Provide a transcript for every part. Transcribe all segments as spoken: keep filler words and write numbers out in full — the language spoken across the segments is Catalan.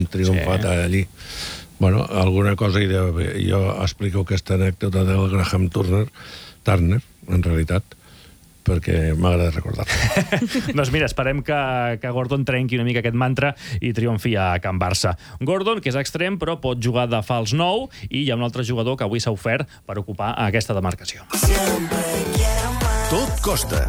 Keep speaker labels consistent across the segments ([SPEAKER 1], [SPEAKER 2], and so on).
[SPEAKER 1] triomfat sí. allí. Bueno, alguna cosa hi deu haver. Jo explico aquesta anècdota del Graham Turner, Turner, en realitat, perquè m'agrada recordar-la.
[SPEAKER 2] Doncs mira, esperem que, que Gordon trenqui una mica aquest mantra i triomfi a Can Barça. Gordon, que és extrem, però pot jugar de fals nou, i hi ha un altre jugador que avui s'ha ofert per ocupar aquesta demarcació.
[SPEAKER 3] Tot costa.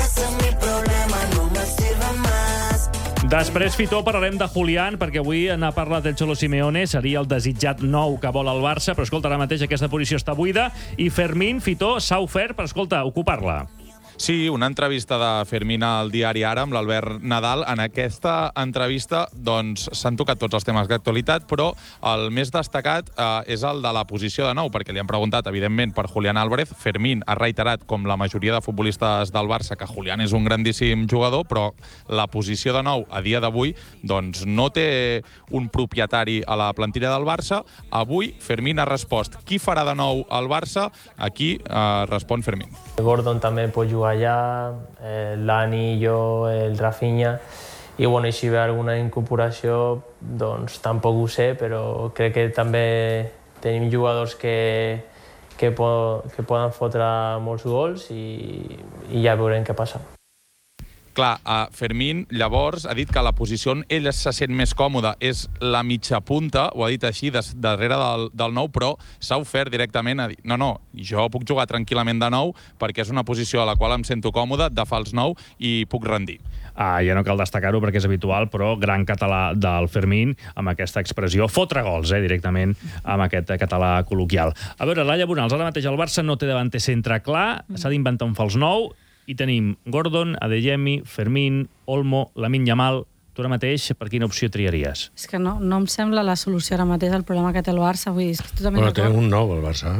[SPEAKER 2] Després, Fitó, parlarem de Julián, perquè avui n'ha parlat el Cholo Simeone, seria el desitjat nou que vol el Barça, però escolta, ara mateix aquesta posició està buida, i Fermín, Fitó, s'ha ofert per, escolta, ocupar-la.
[SPEAKER 4] Sí, una entrevista de Fermín al diari Ara amb l'Albert Nadal. En aquesta entrevista doncs s'han tocat tots els temes d'actualitat, però el més destacat eh, és el de la posició de nou, perquè li han preguntat, evidentment, per Julián Álvarez. Fermín ha reiterat, com la majoria de futbolistes del Barça, que Julián és un grandíssim jugador, però la posició de nou, a dia d'avui, doncs no té un propietari a la plantilla del Barça. Avui, Fermín ha respost qui farà de nou al Barça. Aquí eh, respon Fermín.
[SPEAKER 5] Gordon també pot jugar allà, eh, l'Ani, jo, el Rafinha, i bueno, si ve alguna incorporació, doncs tampoc ho sé, però crec que també tenim jugadors que, que, po que poden fotre molts gols i, i ja veurem què passa.
[SPEAKER 4] Clar, uh, Fermín, llavors, ha dit que la posició on ell se sent més còmode és la mitja punta, ho ha dit així, des, darrere del, del nou, però s'ha ofert directament a dir no, no, jo puc jugar tranquil·lament de nou perquè és una posició a la qual em sento còmode, de fals nou, i puc rendir.
[SPEAKER 2] Ah, ja no cal destacar-ho perquè és habitual, però gran català del Fermín, amb aquesta expressió, fotre gols, eh, directament, amb aquest català col·loquial. A veure, Laia Bonals, ara mateix el Barça no té davanter centre clar, s'ha d'inventar un fals nou, i tenim Gordon, Adeyemi, Fermín, Olmo, Lamine Yamal. Tu ara mateix, per quina opció triaries?
[SPEAKER 6] És que no, no em sembla la solució ara mateix al problema que té el Barça. Vull dir, és que totalment
[SPEAKER 1] bueno, té un nou, el Barça.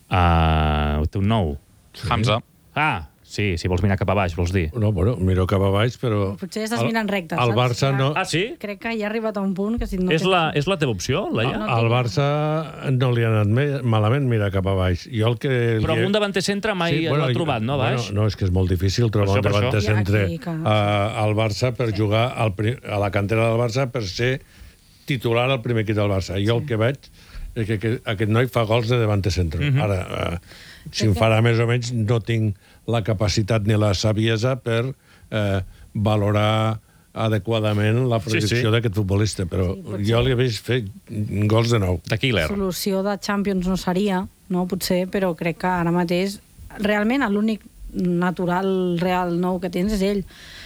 [SPEAKER 2] Uh, té un nou.
[SPEAKER 4] Sí. Hamza.
[SPEAKER 2] Ah, sí, si vols mirar cap a baix, vols dir.
[SPEAKER 1] No, bueno, miro cap a baix, però...
[SPEAKER 6] Potser estàs el, mirant recte,
[SPEAKER 1] el
[SPEAKER 6] saps?
[SPEAKER 1] Barça no...
[SPEAKER 2] Ah, sí?
[SPEAKER 6] Crec que ja ha arribat a un punt que si no...
[SPEAKER 2] És la, és la teva opció, Laia?
[SPEAKER 6] No,
[SPEAKER 1] Al Barça no li ha anat malament mirar cap a baix. Jo el que
[SPEAKER 2] però
[SPEAKER 1] li...
[SPEAKER 2] un davanter centre mai sí, bueno, l'ha trobat, no, a baix?
[SPEAKER 1] Bueno, no, és que és molt difícil trobar un davanter centre
[SPEAKER 6] que...
[SPEAKER 1] al Barça per sí. jugar al, a la cantera del Barça per ser titular al primer equip del Barça. Jo sí. el que veig és que aquest, aquest noi fa gols de davanter centre. Uh -huh. Ara, uh, si em farà més o menys, no tinc la capacitat ni la saviesa per eh, valorar adequadament la projecció sí, sí. d'aquest futbolista, però sí, jo li he vist fer gols de nou.
[SPEAKER 2] De Killer.
[SPEAKER 6] La solució de Champions no seria, no, potser, però crec que ara mateix realment l'únic natural, real nou que tens és ell.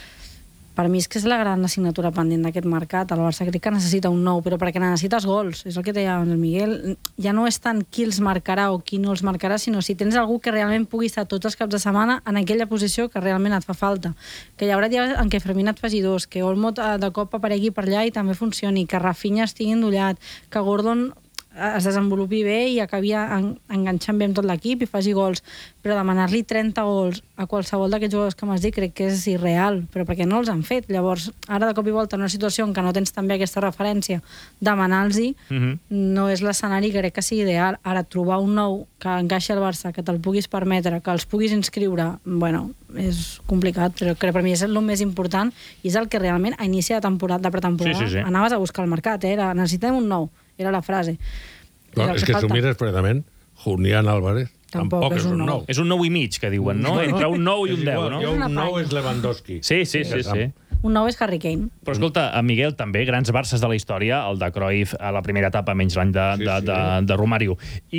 [SPEAKER 6] Per mi és que és la gran assignatura pendent d'aquest mercat. El Barça crec que necessita un nou, però perquè necessites gols. És el que deia el Miguel. Ja no és tant qui els marcarà o qui no els marcarà, sinó si tens algú que realment pugui estar tots els caps de setmana en aquella posició que realment et fa falta. Que hi haurà dies en què Fermín et faci dos, que Olmo de cop aparegui per allà i també funcioni, que Rafinha estigui endollat, que Gordon es desenvolupi bé i acabi en, enganxant bé amb tot l'equip i faci gols, però demanar-li trenta gols a qualsevol d'aquests jugadors que m'has dit crec que és irreal, però perquè no els han fet. Llavors, ara de cop i volta en una situació en què no tens també aquesta referència, demanar-los-hi uh -huh. no és l'escenari que crec que sigui ideal. Ara, trobar un nou que encaixi al Barça, que te'l puguis permetre, que els puguis inscriure, bueno, és complicat, però crec que per mi és el més important i és el que realment a inici de temporada, de pretemporada, sí, sí, sí. anaves a buscar el mercat, eh? Era, necessitem un nou. Era la frase.
[SPEAKER 1] No, és que, que si ho mires fredament, Julián Álvarez tampoc, tampoc és un nou. nou.
[SPEAKER 2] És un nou i mig, que diuen, no? Entre un nou i un deu, no?
[SPEAKER 1] Jo un nou és Lewandowski.
[SPEAKER 2] Sí, sí, sí, sí.
[SPEAKER 6] Un nou és Harry Kane.
[SPEAKER 2] Però escolta, a Miguel, també, grans Barces de la història, el de Cruyff a la primera etapa, menys l'any de, sí, de, sí. de, de Romario,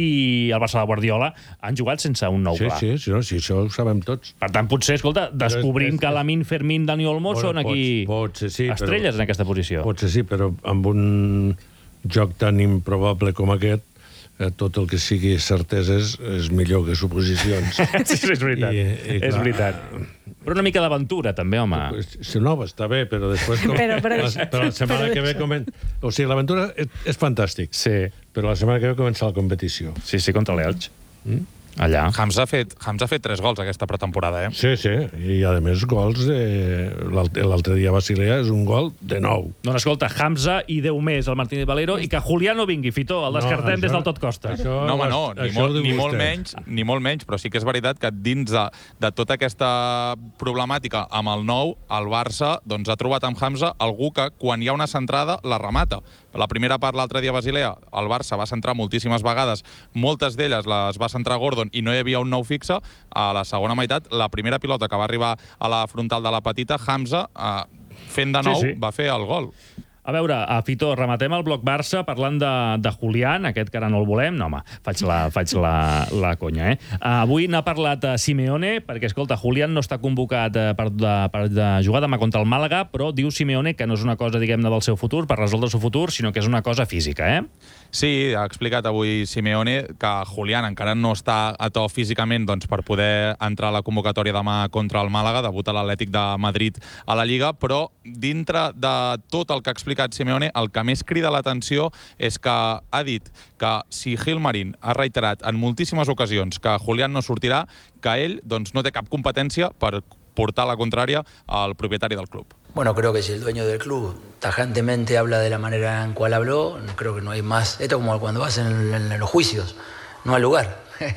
[SPEAKER 2] i el Barça de Guardiola, han jugat sense un nou
[SPEAKER 1] sí,
[SPEAKER 2] clar.
[SPEAKER 1] Sí, sí, no, sí, això ho sabem tots.
[SPEAKER 2] Per tant, potser, escolta, descobrim que Lamine, Fermín, Dani Olmo bueno, són aquí
[SPEAKER 1] pot, pot ser, sí,
[SPEAKER 2] estrelles
[SPEAKER 1] però,
[SPEAKER 2] en aquesta posició.
[SPEAKER 1] Pot ser, sí, però amb un joc tan improbable com aquest, tot el que sigui certeses és millor que suposicions.
[SPEAKER 2] Sí, sí, és veritat. I, i, és clar, veritat. Però una mica d'aventura, també, home.
[SPEAKER 1] Si no, està bé, però després... Com,
[SPEAKER 6] però, però,
[SPEAKER 1] la, però la setmana però, que ve... Comen... O sigui, l'aventura és, és fantàstic.
[SPEAKER 2] Sí.
[SPEAKER 1] Però la setmana que ve comença la competició.
[SPEAKER 2] Sí, sí, contra l'Elx. Mm? Allà.
[SPEAKER 4] Hamza ha fet, Hamza ha fet tres gols aquesta pretemporada, eh?
[SPEAKER 1] Sí, sí, i a més gols de... l'altre dia a Basilea és un gol de nou.
[SPEAKER 2] Doncs escolta, Hamza i Déu més, el Martínez Valero, i que Julián no vingui, Fitó, el descartem no, això, des del tot costa.
[SPEAKER 4] Això, no, home, no, ni, molt, ni, molt menys, ni molt menys, però sí que és veritat que dins de, de tota aquesta problemàtica amb el nou, el Barça doncs, ha trobat amb Hamza algú que quan hi ha una centrada la remata, La primera part, l'altre dia a Basilea, el Barça va centrar moltíssimes vegades, moltes d'elles les va centrar Gordon i no hi havia un nou fixe. A la segona meitat, la primera pilota que va arribar a la frontal de la petita, Hamza, eh, fent de nou, sí, sí. va fer el gol.
[SPEAKER 2] A veure, a Fito, rematem el bloc Barça parlant de, de Julián, aquest que ara no el volem. No, home, faig la, faig la, la conya, eh? Uh, avui n'ha parlat uh, Simeone, perquè, escolta, Julián no està convocat uh, per, de, per de jugar demà contra el Màlaga, però diu Simeone que no és una cosa, diguem-ne, del seu futur, per resoldre el seu futur, sinó que és una cosa física, eh?
[SPEAKER 4] Sí, ha explicat avui Simeone que Julián encara no està a to físicament doncs, per poder entrar a la convocatòria demà contra el Màlaga, debuta l'Atlètic de Madrid a la Lliga, però dintre de tot el que ha explicat Simeone, el que més crida l'atenció és que ha dit que si Gilmarín ha reiterat en moltíssimes ocasions que Julián no sortirà, que ell doncs, no té cap competència per portar la contrària al propietari del club.
[SPEAKER 3] Bueno, creo que si el dueño del club tajantemente habla de la manera en cual habló, creo que no hay más. Esto es como cuando vas en, en, en los juicios, no hay lugar.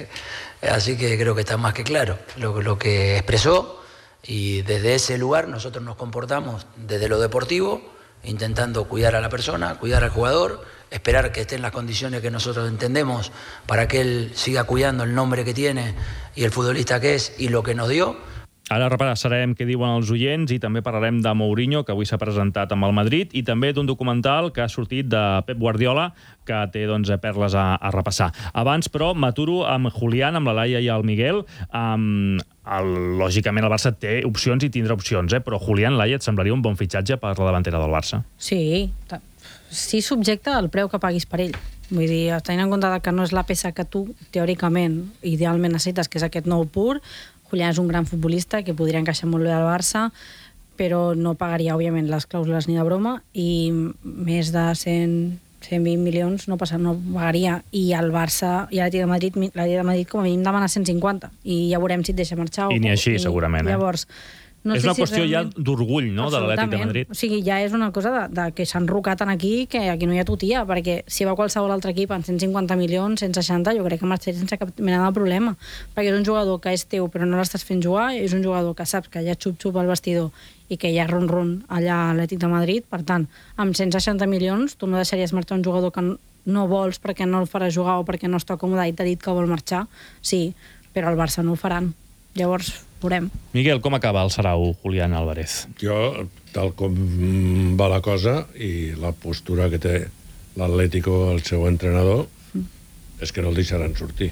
[SPEAKER 3] Así que creo que está más que claro lo, lo que expresó, y desde ese lugar nosotros nos comportamos desde lo deportivo, intentando cuidar a la persona, cuidar al jugador, esperar que esté en las condiciones que nosotros entendemos para que él siga cuidando el nombre que tiene y el futbolista que es y lo que nos dio.
[SPEAKER 2] Ara repassarem què diuen els oients i també parlarem de Mourinho, que avui s'ha presentat amb el Madrid, i també d'un documental que ha sortit de Pep Guardiola, que té doncs, perles a, a repassar. Abans, però, m'aturo amb Julián, amb la Laia i el Miguel. Um, el, lògicament, el Barça té opcions i tindrà opcions, eh? Però Julián, Laia, et semblaria un bon fitxatge per la davantera del Barça?
[SPEAKER 6] Sí, sí, subjecte al preu que paguis per ell. Vull dir, tenint en compte que no és la peça que tu, teòricament, idealment necessites, que és aquest nou pur. Julián és un gran futbolista que podria encaixar molt bé al Barça, però no pagaria, òbviament, les clàusules ni de broma, i més de cent, cent vint milions no passa, no pagaria. I el Barça i l'Atlètic de Madrid, l'Atlètic de Madrid com a mínim demana cent cinquanta, i ja veurem si et deixa marxar.
[SPEAKER 2] I ni així, segurament. Eh?
[SPEAKER 6] Llavors, no
[SPEAKER 2] és
[SPEAKER 6] sé
[SPEAKER 2] una
[SPEAKER 6] si
[SPEAKER 2] qüestió
[SPEAKER 6] realment...
[SPEAKER 2] ja d'orgull, no?, de l'Atlètic de Madrid.
[SPEAKER 6] O sigui, ja és una cosa de, de que s'han rocat en aquí, que aquí no hi ha tutia, perquè si va qualsevol altre equip en cent cinquanta milions, cent seixanta, jo crec que marxaré sense cap mena de problema, perquè és un jugador que és teu però no l'estàs fent jugar, és un jugador que saps que hi ha xup-xup al vestidor i que hi ha ron-ron allà a l'Atlètic de Madrid. Per tant, amb cent seixanta milions tu no deixaries marxar un jugador que no vols perquè no el faràs jugar o perquè no està còmode i t'ha dit que vol marxar. Sí, però al Barça no ho faran. Llavors, veurem.
[SPEAKER 2] Miguel, com acaba el sarau Julián Álvarez?
[SPEAKER 1] Jo, tal com va la cosa i la postura que té l'Atlético, el seu entrenador, mm. és que no el deixaran sortir.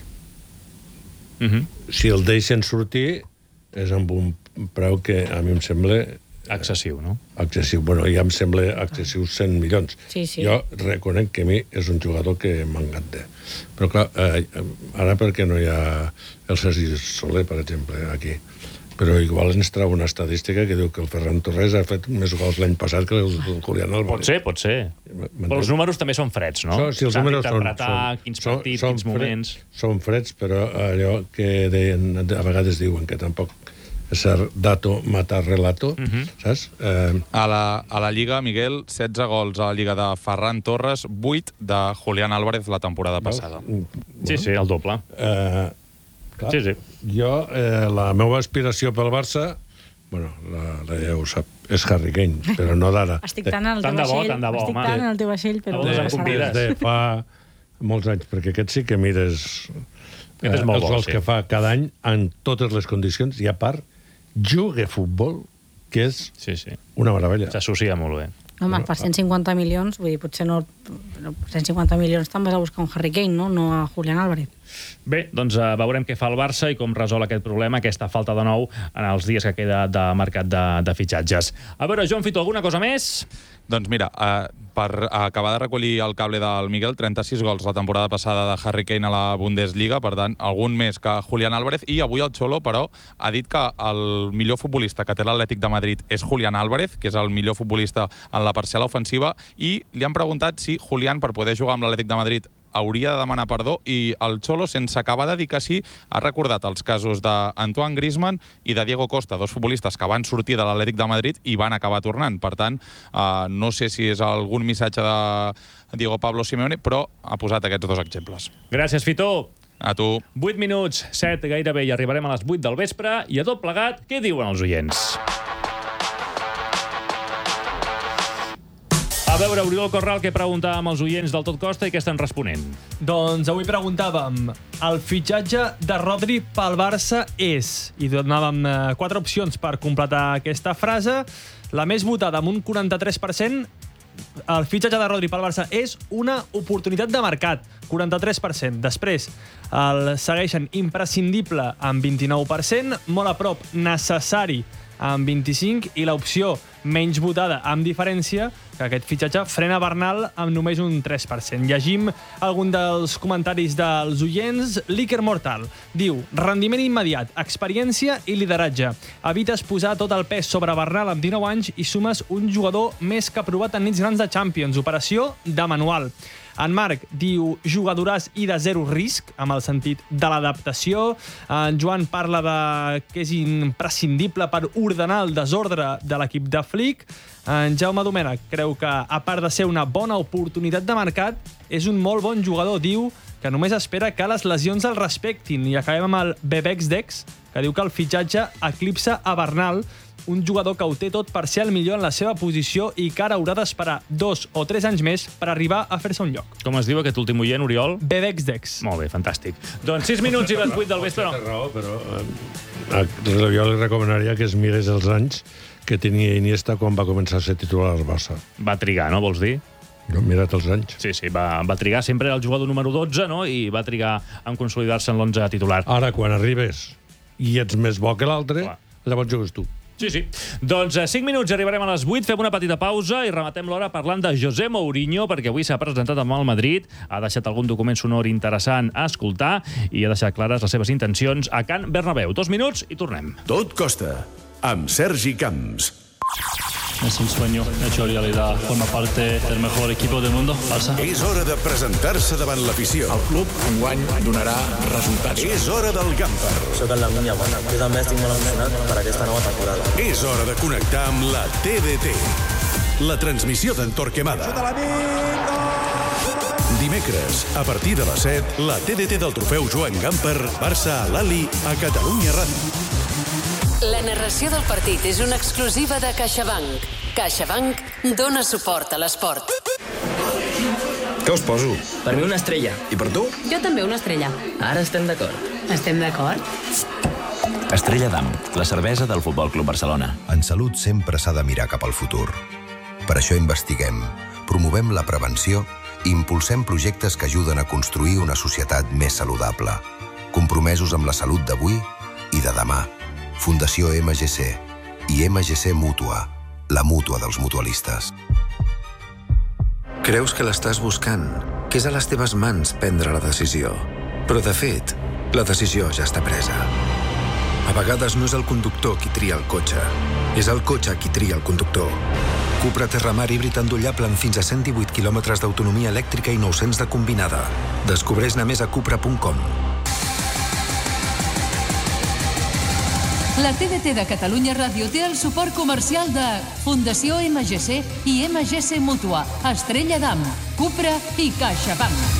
[SPEAKER 2] Mm-hmm.
[SPEAKER 1] Si el deixen sortir és amb un preu que a mi em sembla...
[SPEAKER 2] Excessiu, no?
[SPEAKER 1] Excessiu. Bueno, ja em sembla excessiu cent milions.
[SPEAKER 6] Sí, sí.
[SPEAKER 1] Jo reconec que a mi és un jugador que m'encanta. Però clar, eh, ara perquè no hi ha el Sergi Soler, per exemple, aquí. Però igual ens trau una estadística que diu que el Ferran Torres ha fet més gols l'any passat que el Julián Álvarez.
[SPEAKER 2] Pot ser, pot ser. Però els números també són freds, no?
[SPEAKER 1] So, sí, els números són...
[SPEAKER 2] Interpretar quins partits, quins moments...
[SPEAKER 1] Són freds, però allò que deien, a vegades diuen que tampoc és dato matar relato, uh-huh. saps? Eh...
[SPEAKER 4] A, la, a la Lliga, Miguel, setze gols a la Lliga de Ferran Torres, vuit de Julián Álvarez la temporada passada.
[SPEAKER 2] Bueno, sí, sí, el doble.
[SPEAKER 1] Eh, clar,
[SPEAKER 2] sí, sí.
[SPEAKER 1] Jo, eh, la meva aspiració pel Barça, bueno, la, la ja ho sap, és Harry Kane, però no d'ara.
[SPEAKER 6] Estic tant en el teu
[SPEAKER 2] tant de bo,
[SPEAKER 6] vaixell,
[SPEAKER 2] tant de bo,
[SPEAKER 6] estic
[SPEAKER 2] home.
[SPEAKER 6] tant en el teu vaixell, però...
[SPEAKER 2] De,
[SPEAKER 6] no
[SPEAKER 2] de,
[SPEAKER 1] Des de fa molts anys, perquè aquest sí que mires eh, els gols sí. que fa cada any en totes les condicions, i a part juga a futbol, que és
[SPEAKER 2] sí, sí.
[SPEAKER 1] una meravella.
[SPEAKER 2] S'associa molt bé.
[SPEAKER 6] Home, per cent cinquanta milions, vull dir, potser no... cent cinquanta milions te'n vas a buscar un Harry Kane, no? No a Julián Álvarez.
[SPEAKER 2] Bé, doncs uh, veurem què fa el Barça i com resol aquest problema, aquesta falta de nou en els dies que queda de mercat de, de fitxatges. A veure, Joan Fito, alguna cosa més?
[SPEAKER 4] Doncs mira, eh, per acabar de recollir el cable del Miguel, trenta-sis gols la temporada passada de Harry Kane a la Bundesliga, per tant, algun més que Julián Álvarez, i avui el Xolo, però, ha dit que el millor futbolista que té l'Atlètic de Madrid és Julián Álvarez, que és el millor futbolista en la parcel·la ofensiva, i li han preguntat si Julián, per poder jugar amb l'Atlètic de Madrid, hauria de demanar perdó, i el Xolo, sense acabar de dir que sí, ha recordat els casos d'Antoine Griezmann i de Diego Costa, dos futbolistes que van sortir de l'Atlètic de Madrid i van acabar tornant. Per tant, eh, no sé si és algun missatge de Diego Pablo Simeone, però ha posat aquests dos exemples.
[SPEAKER 2] Gràcies, Fito.
[SPEAKER 4] A tu.
[SPEAKER 2] vuit minuts, set gairebé, i arribarem a les vuit del vespre, i a tot plegat, què diuen els oients? A veure, Oriol Corral, què preguntàvem als oients del Tot Costa i què estan responent?
[SPEAKER 5] Doncs avui preguntàvem el fitxatge de Rodri pel Barça és, i donàvem eh, quatre opcions per completar aquesta frase. La més votada, amb un quaranta-tres per cent, el fitxatge de Rodri pel Barça és una oportunitat de mercat, quaranta-tres per cent. Després el segueixen imprescindible amb vint-i-nou per cent, molt a prop necessari amb vint-i-cinc i l'opció menys votada amb diferència, que aquest fitxatge frena Bernal amb només un tres per cent. Llegim algun dels comentaris dels oients. L'Iker Mortal diu: rendiment immediat, experiència i lideratge. Evites posar tot el pes sobre Bernal amb dinou anys i sumes un jugador més que provat en nits grans de Champions. Operació de manual. En Marc diu jugadoràs i de zero risc, amb el sentit de l'adaptació. En Joan parla de que és imprescindible per ordenar el desordre de l'equip de Flick. En Jaume Domènech creu que, a part de ser una bona oportunitat de mercat, és un molt bon jugador. Diu que només espera que les lesions el respectin. I acabem amb el Bebex Dex, que diu que el fitxatge eclipsa a Bernal, un jugador que ho té tot per ser el millor en la seva posició i que ara haurà d'esperar dos o tres anys més per arribar a fer-se un lloc.
[SPEAKER 2] Com es diu aquest últim oient, Oriol?
[SPEAKER 5] Bebex Dex.
[SPEAKER 2] Molt bé, fantàstic. Doncs sis minuts i les vuit del vespre.
[SPEAKER 1] Té raó, però eh, jo li recomanaria que es mirés els anys que tenia Iniesta quan va començar a ser titular al Barça.
[SPEAKER 2] Va trigar, no, vols dir?
[SPEAKER 1] Jo he mirat els anys.
[SPEAKER 2] Sí, sí, va, va trigar. Sempre era el jugador número dotze, no?, i va trigar en consolidar-se en l'onze titular.
[SPEAKER 1] Ara, quan arribes i ets més bo que l'altre, llavors jugues tu.
[SPEAKER 2] Sí, sí. Doncs a cinc minuts arribarem a les vuit, fem una petita pausa i rematem l'hora parlant de José Mourinho, perquè avui s'ha presentat amb el Madrid, ha deixat algun document sonor interessant a escoltar i ha deixat clares les seves intencions a Can Bernabéu. Dos minuts i tornem.
[SPEAKER 7] Tot Costa, amb Sergi Camps.
[SPEAKER 8] Es un sueño hecho realidad. Forma parte del mejor equipo del mundo, Barça.
[SPEAKER 7] És hora de presentar-se davant l'afició.
[SPEAKER 9] El club enguany donarà resultats.
[SPEAKER 7] És hora del Gamper.
[SPEAKER 10] Soc el Lamine Yamal. Jo també estic molt emocionat per aquesta nova temporada.
[SPEAKER 7] És hora de connectar amb la T D T. La transmissió d'en Torquemada. Dimecres, a partir de les set, la T D T del trofeu Joan Gamper, Barça a l'Ali, a Catalunya Ràdio.
[SPEAKER 11] La narració del partit és una exclusiva de CaixaBank. CaixaBank dona suport a l'esport.
[SPEAKER 9] Què us poso?
[SPEAKER 10] Per mi una estrella.
[SPEAKER 9] I per tu?
[SPEAKER 11] Jo també una estrella.
[SPEAKER 10] Ara estem d'acord.
[SPEAKER 11] Estem d'acord?
[SPEAKER 12] Estrella Damm, la cervesa del Futbol Club Barcelona.
[SPEAKER 13] En salut sempre s'ha de mirar cap al futur. Per això investiguem, promovem la prevenció i impulsem projectes que ajuden a construir una societat més saludable, compromesos amb la salut d'avui i de demà. Fundació M G C i M G C Mútua, la mútua dels mutualistes.
[SPEAKER 14] Creus que l'estàs buscant, que és a les teves mans prendre la decisió. Però, de fet, la decisió ja està presa. A vegades no és el conductor qui tria el cotxe, és el cotxe qui tria el conductor. Cupra Terramar híbrid endollable amb fins a cent divuit quilòmetres d'autonomia elèctrica i nou-cents de combinada. Descobreix-ne més a cupra punt com.
[SPEAKER 11] La T D T de Catalunya Ràdio té el suport comercial de Fundació M G C i M G C Mútua, Estrella Damm, Cupra i CaixaBank.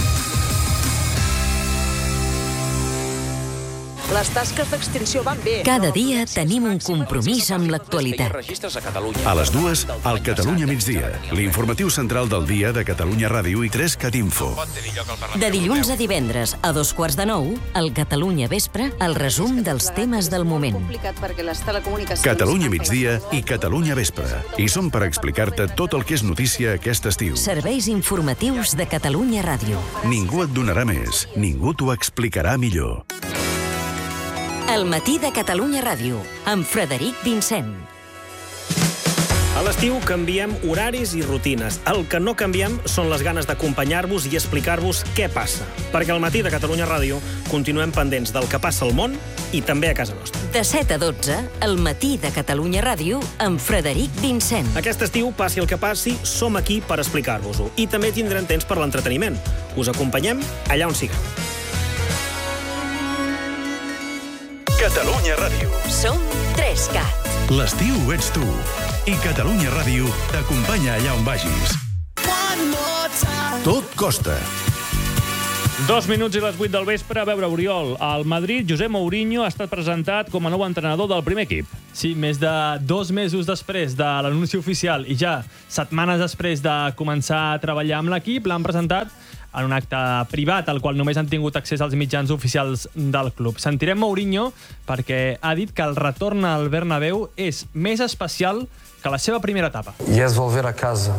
[SPEAKER 15] Les tasques d'extinció van bé.
[SPEAKER 16] Cada dia tenim un compromís amb l'actualitat.
[SPEAKER 7] A les dues, al Catalunya migdia, l'informatiu central del dia de Catalunya Ràdio i tres cat info.
[SPEAKER 16] De dilluns a divendres, a dos quarts de nou, al Catalunya Vespre, el resum dels temes del moment.
[SPEAKER 7] Catalunya migdia i Catalunya Vespre. I som per explicar-te tot el que és notícia aquest estiu.
[SPEAKER 16] Serveis informatius de Catalunya Ràdio.
[SPEAKER 7] Ningú et donarà més, ningú t'ho explicarà millor.
[SPEAKER 16] El matí de Catalunya Ràdio, amb Frederic Vincent.
[SPEAKER 17] A l'estiu canviem horaris i rutines. El que no canviem són les ganes d'acompanyar-vos i explicar-vos què passa. Perquè al matí de Catalunya Ràdio continuem pendents del que passa al món i també a casa nostra.
[SPEAKER 16] De set a dotze, el matí de Catalunya Ràdio, amb Frederic Vincent.
[SPEAKER 17] Aquest estiu, passi el que passi, som aquí per explicar-vos-ho. I també tindrem temps per l'entreteniment. Us acompanyem allà on siguem.
[SPEAKER 7] Catalunya Ràdio.
[SPEAKER 16] Som tres cat.
[SPEAKER 7] L'estiu ets tu. I Catalunya Ràdio t'acompanya allà on vagis. Tot costa.
[SPEAKER 2] Dos minuts i les vuit del vespre. A veure, Oriol, al Madrid, José Mourinho ha estat presentat com a nou entrenador del primer equip.
[SPEAKER 18] Sí, més de dos mesos després de l'anunci oficial i ja setmanes després de començar a treballar amb l'equip, l'han presentat en un acte privat al qual només han tingut accés als mitjans oficials del club. Sentirem Mourinho perquè ha dit que el retorn al Bernabéu és més especial que la seva primera etapa.
[SPEAKER 19] Y es volver a casa.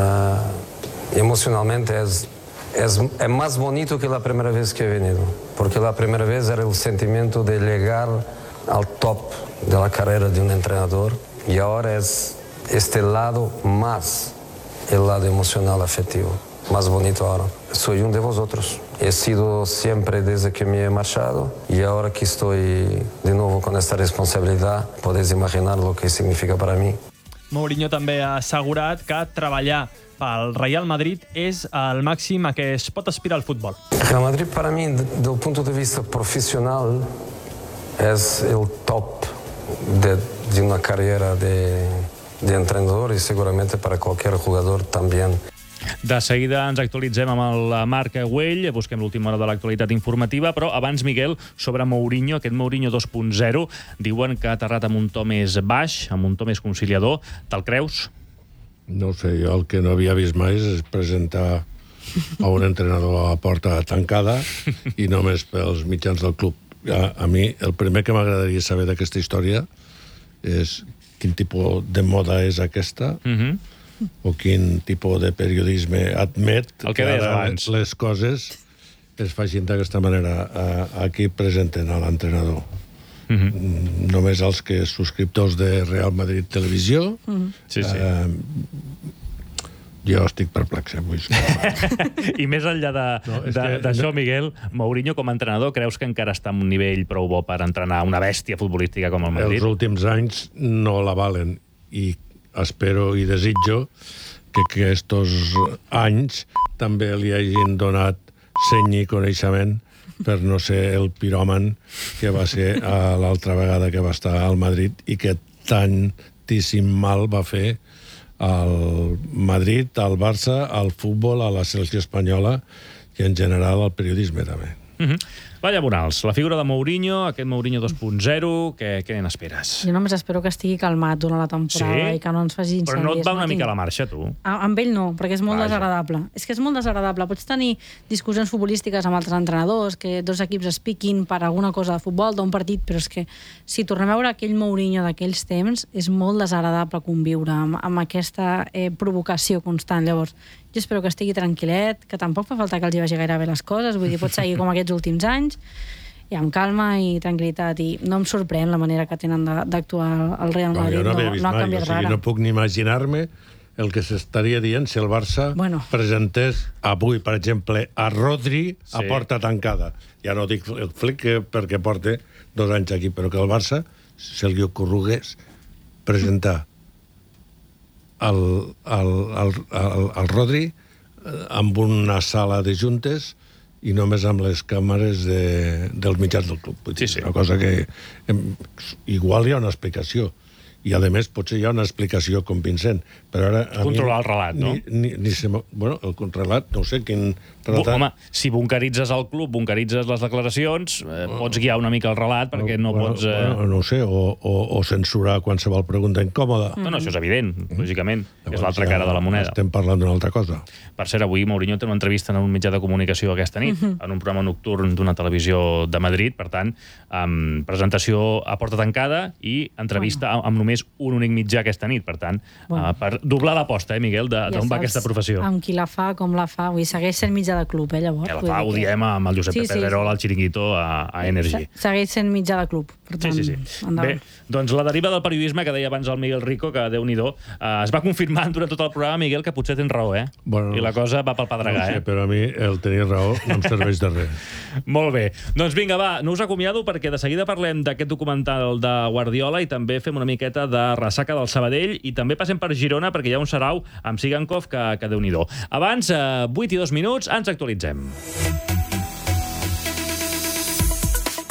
[SPEAKER 19] Uh, emocionalmente es... Es, es más bonito que la primera vez que he venido, porque la primera vez era el sentimiento de llegar al top de la carrera de un entrenador y ahora es este lado más, el lado emocional afectivo, más bonito ahora. Soy uno de vosotros. He sido siempre desde que me he marchado y ahora que estoy de nuevo con esta responsabilidad, podéis imaginar lo que significa para mí.
[SPEAKER 18] Mourinho també ha assegurat que treballar pel Real Madrid és el màxim a què es pot aspirar al futbol.
[SPEAKER 19] Real Madrid para mí, del punto de vista profesional, es el top de, de una carrera de, de entrenador y seguramente para cualquier jugador también.
[SPEAKER 2] De seguida ens actualitzem amb el Marc Güell, busquem l'última hora de l'actualitat informativa, però abans, Miguel, sobre Mourinho, aquest Mourinho dos punt zero, diuen que ha aterrat amb un to més baix, amb un to més conciliador. Te'l creus?
[SPEAKER 1] No sé, jo el que no havia vist mai és presentar a un entrenador a porta tancada i només pels mitjans del club. A, a mi, el primer que m'agradaria saber d'aquesta història és quin tipus de moda és aquesta, mm-hmm. o quin tipus de periodisme admet
[SPEAKER 2] el que, que ara abans.
[SPEAKER 1] Les coses es facin d'aquesta manera. Aquí presenten a l'entrenador. Mm-hmm. Només els que subscriptors de Real Madrid Televisió.
[SPEAKER 2] Mm-hmm. Sí, sí.
[SPEAKER 1] Eh, jo estic perplex, avui.
[SPEAKER 2] I més enllà d'això, no, Miguel, Mourinho com a entrenador, creus que encara està en un nivell prou bo per entrenar una bèstia futbolística com el Madrid?
[SPEAKER 1] Els últims anys no la valen i espero i desitjo que aquests anys també li hagin donat seny i coneixement per no ser el piròman que va ser l'altra vegada que va estar al Madrid i que tantíssim mal va fer al Madrid, al Barça, al futbol, a la selecció espanyola i en general al periodisme també.
[SPEAKER 2] Mm-hmm. Laia Bonals, la figura de Mourinho, aquest Mourinho dos punt zero, què, què n'esperes?
[SPEAKER 6] Jo només espero que estigui calmat durant la temporada, sí? I que no ens faci incendis.
[SPEAKER 2] Però no et va una
[SPEAKER 6] no
[SPEAKER 2] mica
[SPEAKER 6] tinc...
[SPEAKER 2] a la marxa, tu?
[SPEAKER 6] A, amb ell no, perquè és molt
[SPEAKER 2] Vaja.
[SPEAKER 6] desagradable. És que és molt desagradable. Pots tenir discussions futbolístiques amb altres entrenadors, que dos equips es piquin per alguna cosa de futbol, d'un partit, però és que si tornem a veure aquell Mourinho d'aquells temps, és molt desagradable conviure amb, amb aquesta eh, provocació constant. Llavors, jo espero que estigui tranquil·let, que tampoc fa falta que els hi vagi gaire bé les coses, vull dir, pot seguir com aquests últims anys, i amb calma i tranquil·litat, i no em sorprèn la manera que tenen d'actuar el Real Madrid, no, no, no ha canviat res.
[SPEAKER 1] No puc ni imaginar-me el que s'estaria dient si el Barça
[SPEAKER 6] bueno.
[SPEAKER 1] presentés avui, per exemple, a Rodri sí. a porta tancada. Ja no dic el Flick perquè porta dos anys aquí, però que el Barça se li ocorregués presentar el, el, el, el, el Rodri amb una sala de juntes i només amb les càmeres de, dels mitjans del club.
[SPEAKER 2] Sí, sí.
[SPEAKER 1] Una cosa que em, igual hi ha una explicació. I, a més, potser hi ha una explicació convincent. Però ara...
[SPEAKER 2] Controlar el relat, no?
[SPEAKER 1] Ni, ni, ni se, bueno, el relat, no sé quin relat...
[SPEAKER 2] Bu, home, si bunkeritzes el club, bunkeritzes les declaracions, eh, pots guiar una mica el relat, perquè no
[SPEAKER 1] bueno,
[SPEAKER 2] pots... Eh...
[SPEAKER 1] Bueno, no ho sé, o, o, o censurar qualsevol pregunta incòmoda.
[SPEAKER 2] No, no, això és evident, lògicament. Mm. És l'altra cara de la moneda.
[SPEAKER 1] Estem parlant d'una altra cosa.
[SPEAKER 2] Per cert, avui Mourinho té una entrevista en un mitjà de comunicació aquesta nit, mm-hmm. en un programa nocturn d'una televisió de Madrid, per tant, amb presentació a porta tancada i entrevista bueno. amb només un únic mitjà aquesta nit, per tant, bueno. uh, per doblar l'aposta, eh, Miguel, d'on ja va aquesta professió.
[SPEAKER 6] Amb qui la fa, com la fa, vull dir, segueix sent mitjà de club, eh, llavors.
[SPEAKER 2] Que la fa, ho diem amb el Josep
[SPEAKER 6] sí,
[SPEAKER 2] Pepe Verol,
[SPEAKER 6] sí, sí.
[SPEAKER 2] al Chiringuito, a, a Energy.
[SPEAKER 6] Segueix sent mitjà de club, per tant,
[SPEAKER 2] sí, sí, sí.
[SPEAKER 6] endavant.
[SPEAKER 2] Bé, doncs la deriva del periodisme que deia abans el Miguel Rico, que Déu-n'hi-do, uh, es va confirmant durant tot el programa, Miguel, que potser tens raó, eh?
[SPEAKER 1] Bueno,
[SPEAKER 2] I la cosa va pel pedregar,
[SPEAKER 1] no sé,
[SPEAKER 2] eh?
[SPEAKER 1] Però a mi el tenir raó no em serveix de res.
[SPEAKER 2] Molt bé. Doncs vinga, va, no us acomiado perquè de seguida parlem d'aquest documental de Guardiola i també fem una miqueta de ressaca del Sabadell i també passem per Girona perquè hi ha un sarau amb Sigankov que, que Déu-n'hi-do. Abans, eh, vuit i dos minuts, ens actualitzem.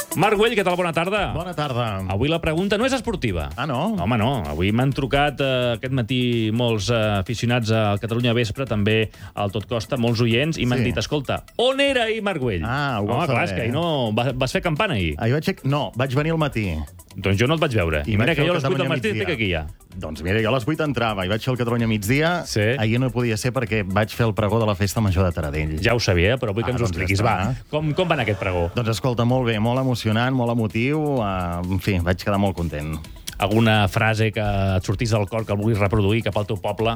[SPEAKER 2] Marc Güell, què tal? Bona tarda.
[SPEAKER 20] Bona tarda.
[SPEAKER 2] Avui la pregunta no és esportiva.
[SPEAKER 20] Ah, no?
[SPEAKER 2] Home, no. Avui m'han trucat eh, aquest matí molts eh, aficionats al Catalunya Vespre, també al Tot Costa, molts oients, i m'han
[SPEAKER 20] Sí.
[SPEAKER 2] dit, escolta, on era ahir Marc Güell?
[SPEAKER 20] Ah, ho
[SPEAKER 2] Home,
[SPEAKER 20] vols
[SPEAKER 2] clar,
[SPEAKER 20] saber,
[SPEAKER 2] és que ahir
[SPEAKER 20] eh?
[SPEAKER 2] no... Va- Vas fer campana ahir?
[SPEAKER 20] Ahir vaig... fer- No, vaig venir al matí.
[SPEAKER 2] Doncs jo no et vaig veure. I,
[SPEAKER 20] I
[SPEAKER 2] mira
[SPEAKER 20] vaig
[SPEAKER 2] que
[SPEAKER 20] fer
[SPEAKER 2] jo a
[SPEAKER 20] el
[SPEAKER 2] les vuit del
[SPEAKER 20] Catalunya
[SPEAKER 2] matí
[SPEAKER 20] migdia.
[SPEAKER 2] estic aquí ja.
[SPEAKER 20] Doncs mira, jo a les vuit entrava i vaig fer el Catalunya migdia.
[SPEAKER 2] Sí.
[SPEAKER 20] Ahir no podia ser perquè vaig fer el pregó de la Festa Major de Taradell.
[SPEAKER 2] Ja ho sabia, però vull que
[SPEAKER 20] Ah,
[SPEAKER 2] ens ho
[SPEAKER 20] doncs ja
[SPEAKER 2] expliquis.
[SPEAKER 20] està.
[SPEAKER 2] Va, com, com va anar aquest pregó?
[SPEAKER 20] Doncs escolta, molt bé, molt emocionant, molt emotiu. Uh, en fi, vaig quedar molt content.
[SPEAKER 2] Alguna frase que et sortís del cor que el vulguis reproduir cap al teu poble?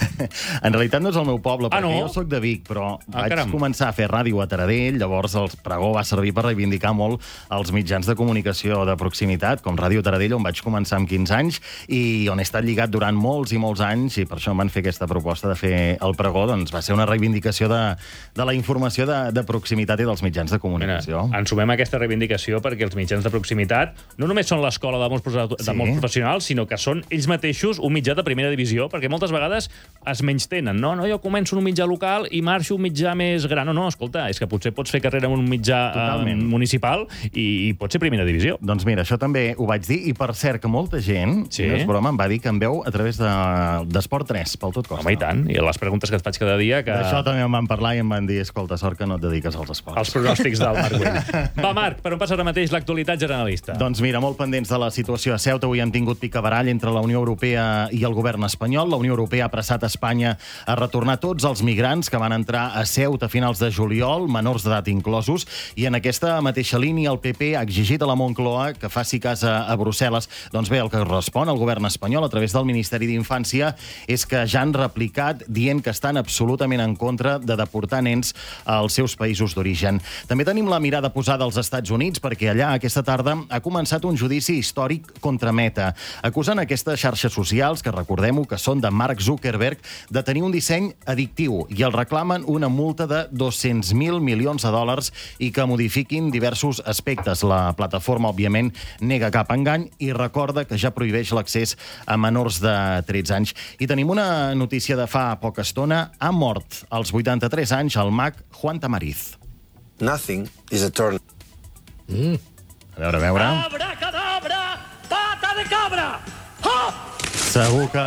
[SPEAKER 20] En realitat no és el meu poble,
[SPEAKER 2] Ah,
[SPEAKER 20] perquè
[SPEAKER 2] no?
[SPEAKER 20] jo sóc de Vic, però
[SPEAKER 2] Ah,
[SPEAKER 20] vaig
[SPEAKER 2] caram.
[SPEAKER 20] començar a fer ràdio a Taradell, llavors el pregó va servir per reivindicar molt els mitjans de comunicació de proximitat, com Ràdio Taradell, on vaig començar amb quinze anys, i on he estat lligat durant molts i molts anys, i per això em van fer aquesta proposta de fer el pregó, doncs va ser una reivindicació de, de la informació de, de proximitat i dels mitjans de comunicació.
[SPEAKER 2] Mira, ens sumem a aquesta reivindicació perquè els mitjans de proximitat no només són l'escola de molts, profe- de
[SPEAKER 20] Sí.
[SPEAKER 2] molts professionals, sinó que són ells mateixos un mitjà de primera divisió, perquè moltes vegades es menystenen. No, no, jo començo en un mitjà local i marxo un mitjà més gran. No, no, escolta, és que potser pots fer carrera en un mitjà eh, municipal i, i pot ser primera divisió.
[SPEAKER 20] Doncs mira, això també ho vaig dir, i per cert que molta gent,
[SPEAKER 2] Sí?
[SPEAKER 20] no és broma, em va dir que em veu a través de d'Esport tres, pel Tot Costa.
[SPEAKER 2] Home, i tant. I les preguntes que et faig cada dia... que
[SPEAKER 20] D'això també em van parlar i em van dir, escolta, sort que no et dediques als esports.
[SPEAKER 2] Els pronòstics del Marc Güell. Va, Marc, per on passa ara mateix l'actualitat generalista?
[SPEAKER 20] Doncs mira, molt pendents de la situació a Ceuta. Avui hem tingut picabarall entre la Unió Europea i el govern espanyol. La Unió Europea ha apressat Espanya a retornar tots els migrants que van entrar a Ceuta a finals de juliol, menors d'edat inclosos, i en aquesta mateixa línia el P P ha exigit a la Moncloa que faci cas a, a Brussel·les. Doncs bé, el que respon al govern espanyol a través del Ministeri d'Infància és que ja han replicat dient que estan absolutament en contra de deportar nens als seus països d'origen. També tenim la mirada posada als Estats Units perquè allà aquesta tarda ha començat un judici històric contra Meta. Acusen aquestes xarxes socials, que recordem-ho, que són de Mark Zuckerberg, de tenir un disseny addictiu i el reclamen una multa de dos-cents mil milions de dòlars i que modifiquin diversos aspectes. La plataforma, òbviament, nega cap engany i recorda que ja prohibeix l'accés a menors de tretze anys. I tenim una notícia de fa poca estona. Ha mort als vuitanta-tres anys el mag Juan Tamariz.
[SPEAKER 21] Nothing is eternal.
[SPEAKER 20] Mm. A veure, a veure...
[SPEAKER 22] Abracadabra! Pata de cabra! Hop!
[SPEAKER 20] Segur que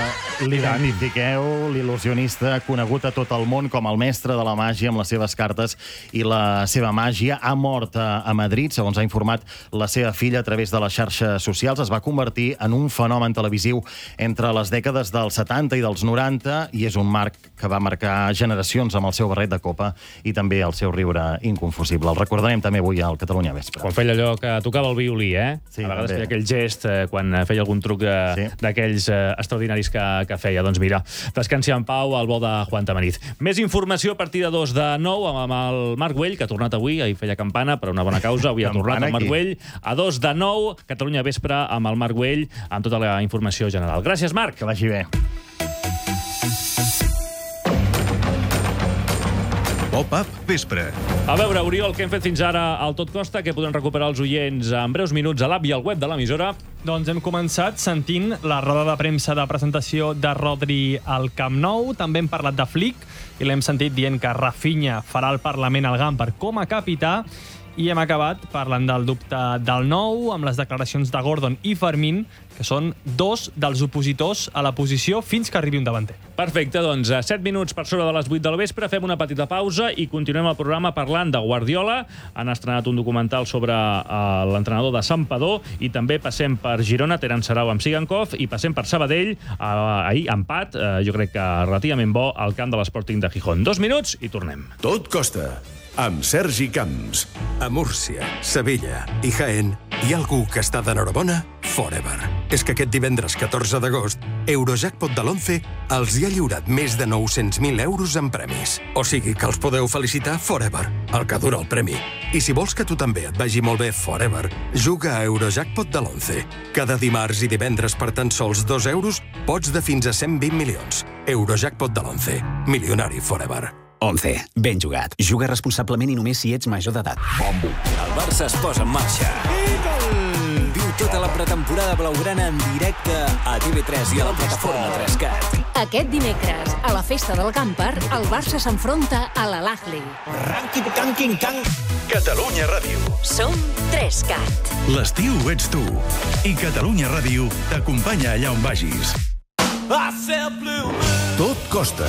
[SPEAKER 20] l'identifiqueu, l'il·lusionista conegut a tot el món com el mestre de la màgia amb les seves cartes i la seva màgia. Ha mort a, a Madrid, segons ha informat la seva filla a través de les xarxes socials. Es va convertir en un fenomen televisiu entre les dècades dels setanta i dels noranta i és un marc que va marcar generacions amb el seu barret de copa i també el seu riure inconfusible. El recordarem també avui al Catalunya Vespre.
[SPEAKER 2] Quan feia allò que tocava el violí, eh?
[SPEAKER 20] Sí,
[SPEAKER 2] a vegades
[SPEAKER 20] també.
[SPEAKER 2] feia aquell gest eh, quan feia algun truc eh,
[SPEAKER 20] Sí.
[SPEAKER 2] d'aquells eh, extraordinaris que, que feia. Doncs mira, descansi en pau al vol de Juan Tamariz. Més informació a partir de dos de nou amb, amb el Marc Güell, que ha tornat avui, ahir feia campana per una bona causa, avui ha tornat el Marc
[SPEAKER 20] aquí.
[SPEAKER 2] Güell. A dos de nou, Catalunya Vespre amb el Marc Güell, amb tota la informació general. Gràcies, Marc.
[SPEAKER 20] Que vagi bé.
[SPEAKER 7] Pop-up Vespre.
[SPEAKER 2] A veure, Oriol, què hem fet fins ara al Tot Costa, que podran recuperar els oients en breus minuts a l'app i al web de l'emissora.
[SPEAKER 18] Doncs hem començat sentint la roda de premsa de presentació de Rodri al Camp Nou. També hem parlat de Flick i l'hem sentit dient que Rafinha farà el Parlament al Gamper com a capità. I hem acabat parlant del dubte del nou, amb les declaracions de Gordon i Fermín, que són dos dels opositors a la posició fins que arribi un davanter.
[SPEAKER 2] Perfecte, doncs a set minuts per sobre de les vuit del vespre fem una petita pausa i continuem el programa parlant de Guardiola. Han estrenat un documental sobre uh, l'entrenador de Santpedor i també passem per Girona, Terán Sarau amb Sigankov, i passem per Sabadell, uh, ahir empat, uh, jo crec que relativament bo, al camp de l'Sporting de Gijón. Dos minuts i tornem.
[SPEAKER 7] Tot Costa, amb Sergi Camps.
[SPEAKER 23] A Múrcia, Sevilla i Jaén hi ha algú que està d'enhorabona forever. És que aquest divendres catorze d'agost, Eurojackpot de l'onze els hi ha lliurat més de nou-cents mil euros en premis. O sigui que els podeu felicitar forever, el que dura el premi. I si vols que tu també et vagi molt bé forever, juga a Eurojackpot de l'onze. Cada dimarts i divendres per tan sols dos euros pots de fins a cent vint milions. Eurojackpot de l'onze. Milionari forever.
[SPEAKER 12] onze. Ben jugat. Juga responsablement i només si ets major d'edat. Bombo.
[SPEAKER 24] El Barça es posa en marxa.
[SPEAKER 23] Viu
[SPEAKER 12] tota la pretemporada blaugrana en directe a T V tres i a la plataforma tres cat.
[SPEAKER 11] Aquest dimecres, a la Festa del Camper, el Barça s'enfronta a l'Al-Ahly.
[SPEAKER 7] Catalunya Ràdio.
[SPEAKER 16] Som tres cat.
[SPEAKER 7] L'estiu ets tu. I Catalunya Ràdio t'acompanya allà on vagis. Tot costa.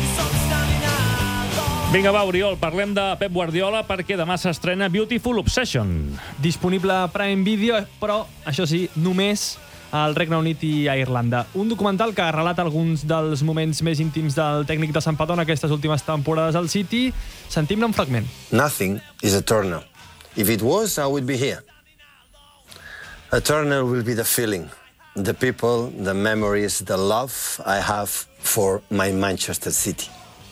[SPEAKER 2] Vinga, va, Oriol, parlem de Pep Guardiola perquè demà s'estrena Beautiful Obsession.
[SPEAKER 18] Disponible a Prime Video, però, això sí, només al Regne Unit i a Irlanda. Un documental que relata alguns dels moments més íntims del tècnic de Santpedor en aquestes últimes temporades al City. Sentim-ne un fragment.
[SPEAKER 21] Nothing is eternal. If it was, I would be here. Eternal will be the feeling, the people, the memories, the love I have for my Manchester City.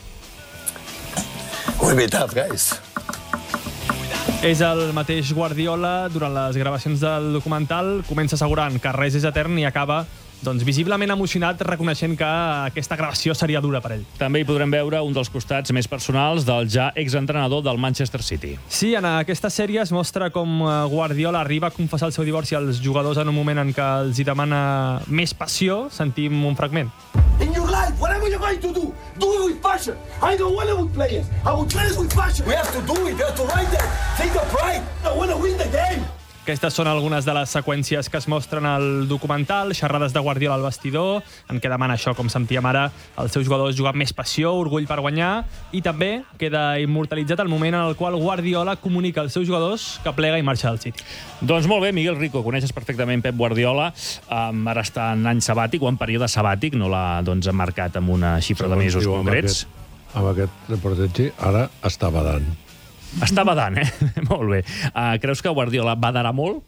[SPEAKER 21] Will be tough, guys.
[SPEAKER 18] És el mateix Guardiola, durant les gravacions del documental, comença assegurant que res és etern i acaba doncs, visiblement emocionat, reconeixent que aquesta gravació seria dura per ell.
[SPEAKER 2] També hi podrem veure un dels costats més personals del ja exentrenador del Manchester City.
[SPEAKER 18] Sí, en aquesta sèrie es mostra com Guardiola arriba a confessar el seu divorci als jugadors en un moment en què els hi demana més passió. Sentim un fragment.
[SPEAKER 22] In your life, whatever you're going to do, do it with passion. I don't want it with players. I will play it with passion. We have to do it. We have to write that. Take the pride. I want to win the game.
[SPEAKER 18] Aquestes són algunes de les seqüències que es mostren al documental, xerrades de Guardiola al vestidor, en què demana això, com sentíem ara, els seus jugadors jugar amb més passió, orgull per guanyar, i també queda immortalitzat el moment en el qual Guardiola comunica als seus jugadors que plega i marxa del City.
[SPEAKER 2] Doncs molt bé, Miguel Rico, coneixes perfectament Pep Guardiola, um, ara està en any sabàtic o en període sabàtic, no l'ha doncs, marcat amb una xifra de mesos concrets.
[SPEAKER 1] Amb aquest, amb aquest reportatge, ara està badant.
[SPEAKER 2] Està badant, eh? Molt bé. Uh, creus que Guardiola badarà molt?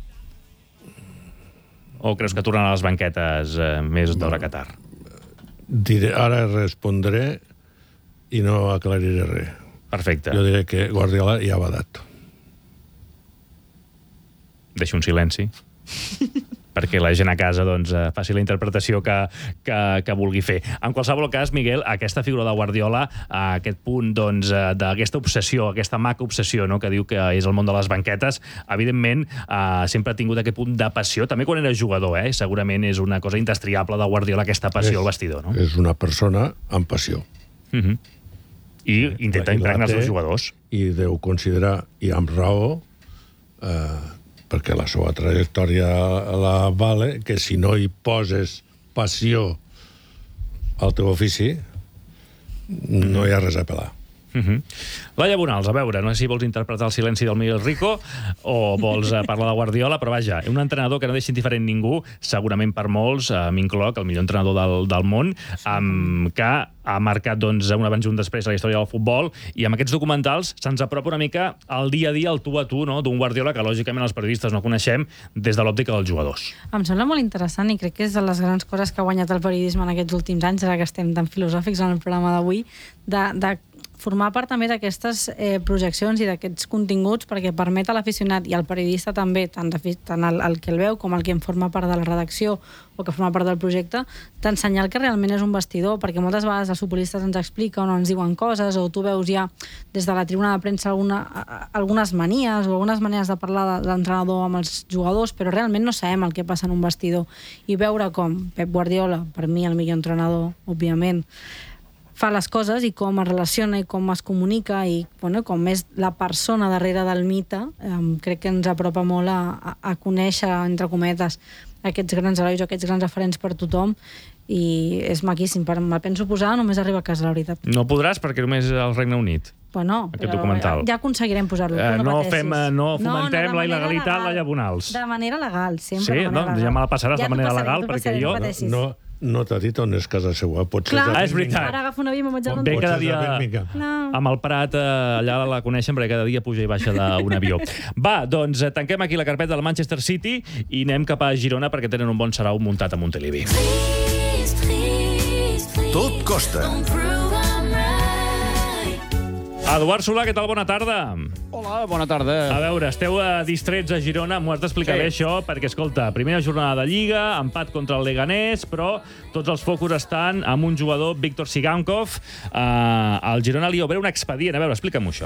[SPEAKER 2] O creus que tornarà a les banquetes uh, més d'hora Qatar?
[SPEAKER 1] Diré, ara respondré i no aclariré res.
[SPEAKER 2] Perfecte.
[SPEAKER 1] Jo diré que Guardiola ja ha badat.
[SPEAKER 2] Deixo un silenci. perquè la gent a casa doncs, faci la interpretació que, que, que vulgui fer. En qualsevol cas, Miguel, aquesta figura de Guardiola, aquest punt doncs, d'aquesta obsessió, aquesta maca obsessió, no?, que diu que és el món de les banquetes, evidentment eh, sempre ha tingut aquest punt de passió, també quan era jugador, eh? Segurament és una cosa indestriable de Guardiola, aquesta passió és, al vestidor. No?
[SPEAKER 1] És una persona amb passió.
[SPEAKER 2] Uh-huh. I intenta impregnar els seus jugadors.
[SPEAKER 1] I deu considerar, i amb raó, eh, perquè la seva trajectòria la vale, que si no hi poses passió al teu ofici, no hi ha res a pelar.
[SPEAKER 2] Uh-huh. Laia Bonals, a veure, no sé si vols interpretar el silenci del Miguel Rico o vols uh, parlar de Guardiola, però vaja, un entrenador que no deixa indiferent ningú, segurament per molts, uh, m'incloc, el millor entrenador del, del món, um, que ha marcat doncs, un abans i un després a la història del futbol, i amb aquests documentals se'ns apropa una mica al dia a dia, al tu a tu, no?, d'un Guardiola que lògicament els periodistes no coneixem des de l'òptica dels jugadors.
[SPEAKER 6] Em sembla molt interessant i crec que és de les grans coses que ha guanyat el periodisme en aquests últims anys, ara que estem tan filosòfics en el programa d'avui, de, de formar part també d'aquestes eh, projeccions i d'aquests continguts, perquè permet a l'aficionat i al periodista també, tant, tant el, el que el veu com el que en forma part de la redacció o que forma part del projecte, d'ensenyar el que realment és un vestidor, perquè moltes vegades els futbolistes ens expliquen o ens diuen coses, o tu veus ja des de la tribuna de premsa alguna, algunes manies o algunes maneres de parlar de l'entrenador amb els jugadors, però realment no sabem el que passa en un vestidor. I veure com Pep Guardiola, per mi el millor entrenador, òbviament, fa les coses i com es relaciona i com es comunica i bueno, com és la persona darrere del mite, eh, crec que ens apropa molt a, a, a conèixer, entre cometes, aquests grans herois o aquests grans referents per tothom, i és maquíssim. Per, me'l penso posar, només arriba a casa, la veritat.
[SPEAKER 2] No podràs perquè només al Regne Unit.
[SPEAKER 6] Bueno,
[SPEAKER 2] aquest
[SPEAKER 6] però
[SPEAKER 2] documental.
[SPEAKER 6] Ja aconseguirem posar-lo.
[SPEAKER 2] Eh,
[SPEAKER 6] no
[SPEAKER 2] no,
[SPEAKER 6] pateixis.
[SPEAKER 2] fem, no fomentem
[SPEAKER 6] no, no,
[SPEAKER 2] la il·legalitat, Laia Bonals.
[SPEAKER 6] De manera legal, sempre.
[SPEAKER 2] Sí,
[SPEAKER 6] de manera
[SPEAKER 2] no,
[SPEAKER 6] legal.
[SPEAKER 2] ja me la passaràs
[SPEAKER 6] ja
[SPEAKER 2] de manera
[SPEAKER 6] passaré,
[SPEAKER 2] legal, perquè
[SPEAKER 6] passaré,
[SPEAKER 2] jo...
[SPEAKER 6] No,
[SPEAKER 1] no, no t'ha dit on és casa seva. Pot ser
[SPEAKER 6] clar,
[SPEAKER 2] ah, és veritat.
[SPEAKER 6] Ara agafo una via i me'n vaig a
[SPEAKER 2] Ve cada dia
[SPEAKER 6] no.
[SPEAKER 2] amb el Prat, eh, allà la coneixen, perquè cada dia puja i baixa d'un avió. Va, doncs tanquem aquí la carpeta del Manchester City i anem cap a Girona perquè tenen un bon sarau muntat a Montilivi.
[SPEAKER 7] Tot costa.
[SPEAKER 2] Eduard Solà, què tal? Bona tarda.
[SPEAKER 3] Hola, bona tarda.
[SPEAKER 2] A veure, esteu uh, distrets a Girona, m'ho has d'explicar sí. bé això, perquè, escolta, primera jornada de Lliga, empat contra el Leganés, però tots els focus estan amb un jugador, Víctor Sigankov. Uh, el Girona li obre un expedient. A veure, explica'm això.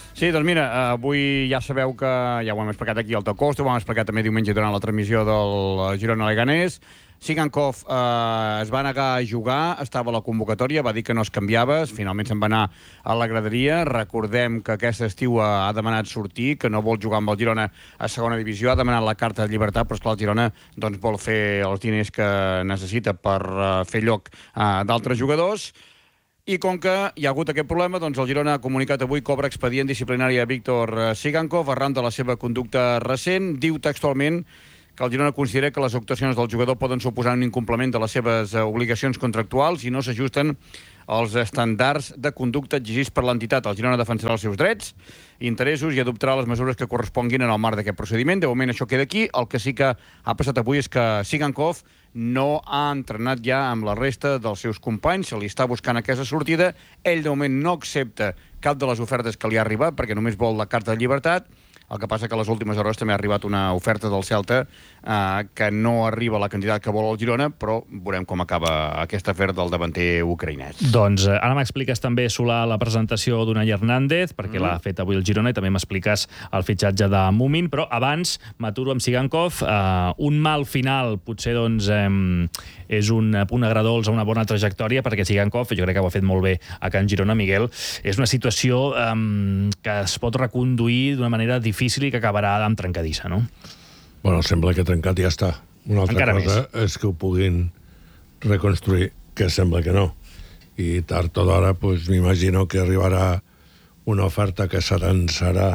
[SPEAKER 3] Sí, doncs mira, avui ja sabeu que ja ho hem explicat aquí al Tocosto, ho hem explicat també diumenge durant la transmissió del Girona-Leganés. Sigankov eh, es va negar a jugar, estava a la convocatòria, va dir que no es canviava, finalment se'n va anar a la graderia. Recordem que aquest estiu ha demanat sortir, que no vol jugar amb el Girona a segona divisió, ha demanat la carta de llibertat, però esclar, el Girona doncs, vol fer els diners que necessita per eh, fer lloc eh, d'altres jugadors. I com que hi ha hagut aquest problema, doncs el Girona ha comunicat avui que obre expedient disciplinari a Víctor Sigankov arran de la seva conducta recent. Diu textualment que el Girona considera que les actuacions del jugador poden suposar un incompliment de les seves obligacions contractuals i no s'ajusten als estàndards de conducta exigits per l'entitat. El Girona defensarà els seus drets i interessos i adoptarà les mesures que corresponguin en el marc d'aquest procediment. De moment això queda aquí. El que sí que ha passat avui és que Sigankov no ha entrenat ja amb la resta dels seus companys, se li està buscant aquesta sortida. Ell de moment no accepta cap de les ofertes que li ha arribat perquè només vol la carta de llibertat. El que passa que a les últimes hores també ha arribat una oferta del Celta eh, que no arriba a la quantitat que vol el Girona, però veurem com acaba aquest afer del davanter ucraïnès.
[SPEAKER 2] Doncs eh, ara m'expliques també, Solà, la presentació d'Unai Hernández, perquè mm. l'ha fet avui el Girona, i també m'expliques el fitxatge de Mumin, però abans m'aturo amb Sigankov. Eh, un mal final potser doncs, eh, és un punt agradolç a una bona trajectòria, perquè Sigankov, jo crec que ho ha fet molt bé a Can Girona, Miguel, és una situació eh, que es pot reconduir d'una manera difícil difícil i que acabarà amb trencadissa, no?
[SPEAKER 1] Bueno, sembla que trencat ja està. Una altra
[SPEAKER 2] Encara
[SPEAKER 1] cosa
[SPEAKER 2] més.
[SPEAKER 1] és que ho puguin reconstruir, que sembla que no. I tard o d'hora, pues, m'imagino que arribarà una oferta que serà, serà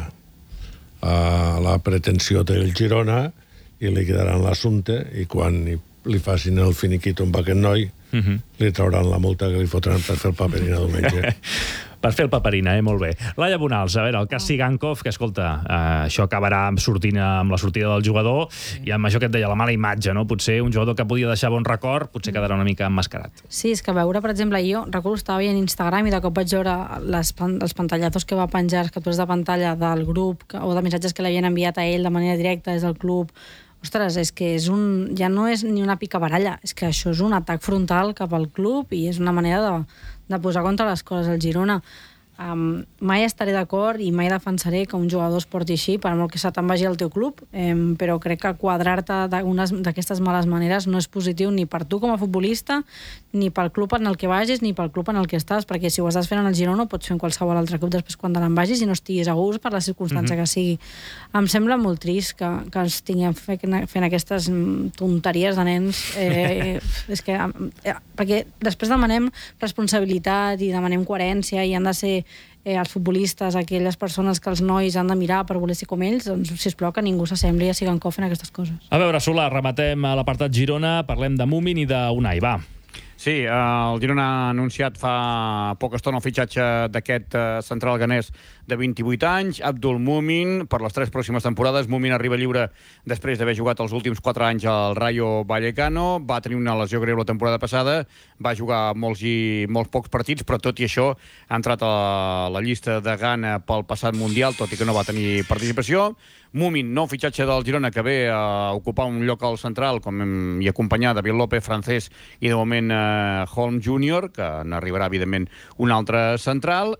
[SPEAKER 1] a la pretensió del Girona i li quedaran l'assumpte i quan li facin el finiquito amb aquest noi, uh-huh. li trauran la multa que li fotran per fer el paperina diumenge.
[SPEAKER 2] Per fer el paperina, eh? Molt bé. Laia Bonals, a veure, el cas Sigankov, que, escolta, eh, això acabarà sortint amb la sortida del jugador i amb això que et deia, la mala imatge, no? Potser un jugador que podia deixar bon record, potser quedarà una mica emmascarat.
[SPEAKER 6] Sí, és que veure, per exemple, jo recordo estava veient Instagram i de cop vaig veure les, els pantallazos que va penjar, les captures de pantalla del grup que, o de missatges que l'havien enviat a ell de manera directa des del club. Ostres, és que és un, ja no és ni una picabaralla, és que això és un atac frontal cap al club i és una manera de, de posar contra les coses al Girona. Um, mai estaré d'acord i mai defensaré que un jugador es porti així, per molt que se te'n vagi al teu club, um, però crec que quadrar-te d'aquestes males maneres no és positiu ni per tu com a futbolista, ni pel club en el que vagis, ni pel club en el que estàs, perquè si ho estàs fent en el Girona ho pots fer en qualsevol altre club després quan te n'en vagis i no estiguis a gust per la circumstància mm-hmm. que sigui. Em sembla molt trist que, que ens tinguem fent, fent aquestes tonteries de nens. Eh, és que, eh, perquè després demanem responsabilitat i demanem coherència i han de ser Eh, els futbolistes, aquelles persones que els nois han de mirar per voler ser com ells, doncs, sisplau, que ningú s'assembli a Sigankov en aquestes coses.
[SPEAKER 2] A veure, Solà, rematem a l'apartat Girona, parlem de Mumin i d'Unai, va.
[SPEAKER 3] Sí, el Girona ha anunciat fa poca estona el fitxatge d'aquest central ganès de vint-i-vuit anys, Abdul Mumin, per les tres pròximes temporades. Mumin arriba lliure després d'haver jugat els últims quatre anys al Rayo Vallecano, va tenir una lesió greu la temporada passada, va jugar molts i molts pocs partits, però tot i això ha entrat a la llista de Ghana pel passat Mundial, tot i que no va tenir participació. Mumin, nou fitxatge del Girona, que ve a ocupar un lloc al central, com hi acompanyar David López, francès, i de moment eh, Holm júnior, que n'arribarà, evidentment, un altre central,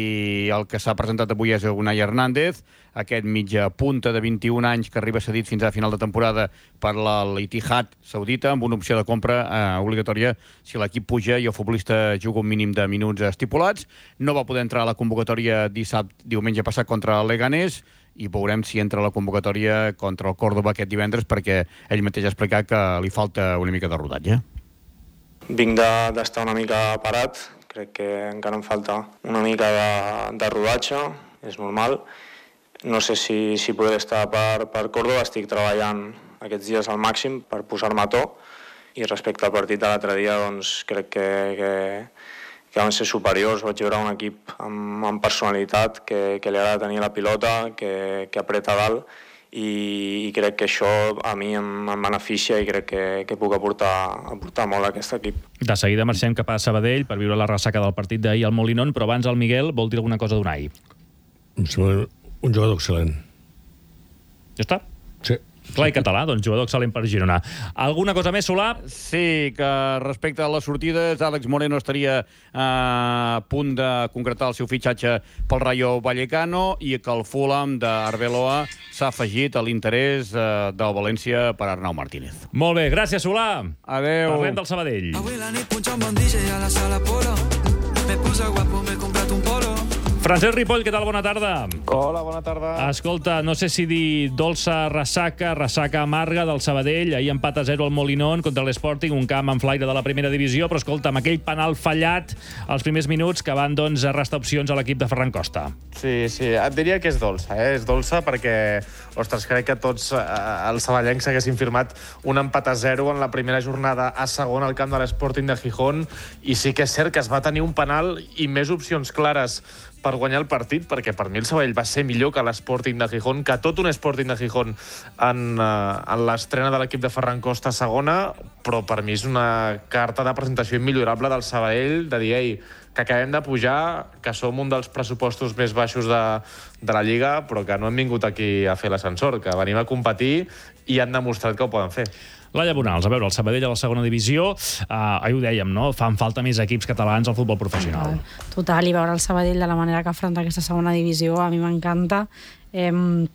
[SPEAKER 3] i el que s'ha presentat avui és Unai Hernández, aquest mitja punta de vint-i-un anys que arriba cedit fins a final de temporada per l'Al-Ittihad saudita, amb una opció de compra eh, obligatòria si l'equip puja i el futbolista juga un mínim de minuts estipulats. No va poder entrar a la convocatòria dissabte, diumenge passat contra el Leganés, i veurem si entra a la convocatòria contra el Córdoba aquest divendres, perquè ell mateix ha explicat que li falta una mica de rodatge.
[SPEAKER 4] Vinc d'estar de, una mica parat, crec que encara em falta una mica de, de rodatge, és normal. No sé si, si podré estar per, per Córdoba, estic treballant aquests dies al màxim per posar-me a to, i respecte al partit de l'altre dia, doncs crec que, que, que van ser superiors. Vaig veure un equip amb, amb personalitat, que, que li agrada tenir la pilota, que, que apreta dalt, i, i crec que això a mi em, em beneficia i crec que, que puc aportar, aportar molt a aquest equip.
[SPEAKER 2] De seguida marxem cap a Sabadell per viure la ressaca del partit d'ahir al Molinón, però abans el Miguel vol dir alguna cosa d'Unai.
[SPEAKER 1] Em sembla un jugador excel·lent.
[SPEAKER 2] Ja està?
[SPEAKER 1] Sí.
[SPEAKER 2] Clar i català, doncs jugador excel·lent per Girona. Alguna cosa més, Solà?
[SPEAKER 3] Sí, que respecte a les sortides, Àlex Moreno estaria a punt de concretar el seu fitxatge pel Rayo Vallecano i que el Fulham d'Arbeloa s'ha afegit a l'interès del València per Arnau Martínez.
[SPEAKER 2] Molt bé, gràcies, Solà.
[SPEAKER 3] Adéu.
[SPEAKER 2] Parlem del Sabadell.
[SPEAKER 5] Avui la nit punxa un bon D J a la sala Polo. Me puse guapo, me he comprat un polo.
[SPEAKER 2] Francesc Ripoll, què tal? Bona tarda.
[SPEAKER 8] Hola, bona tarda.
[SPEAKER 2] Escolta, no sé si dir dolça ressaca, ressaca amarga del Sabadell. Ahir empat a zero al Molinón contra l'Sporting, un camp en flaire de la primera divisió, però escolta, amb aquell penal fallat als primers minuts que van, doncs, restar opcions a l'equip de Ferran Costa.
[SPEAKER 8] Sí, sí, et diria que és dolça, eh? És dolça perquè, ostres, crec que tots eh, els saballencs haguessin firmat un empat a zero en la primera jornada a segon al camp de l'Sporting de Gijón, i sí que és cert que es va tenir un penal i més opcions clares per guanyar el partit, perquè per mi el Sabadell va ser millor que l'Sporting de Gijón, que tot un Sporting de Gijón en, uh, en l'estrena de l'equip de Ferran Costa segona, però per mi és una carta de presentació immillorable del Sabadell, de dir, ei, que acabem de pujar, que som un dels pressupostos més baixos de, de la Lliga, però que no hem vingut aquí a fer l'ascensor, que venim a competir i han demostrat que ho poden fer.
[SPEAKER 2] Laia Bonals, a veure, el Sabadell a la segona divisió, eh, ahir ho dèiem, no? Fan falta més equips catalans al futbol professional.
[SPEAKER 6] Total, i veure el Sabadell de la manera que afronta aquesta segona divisió, a mi m'encanta. Eh,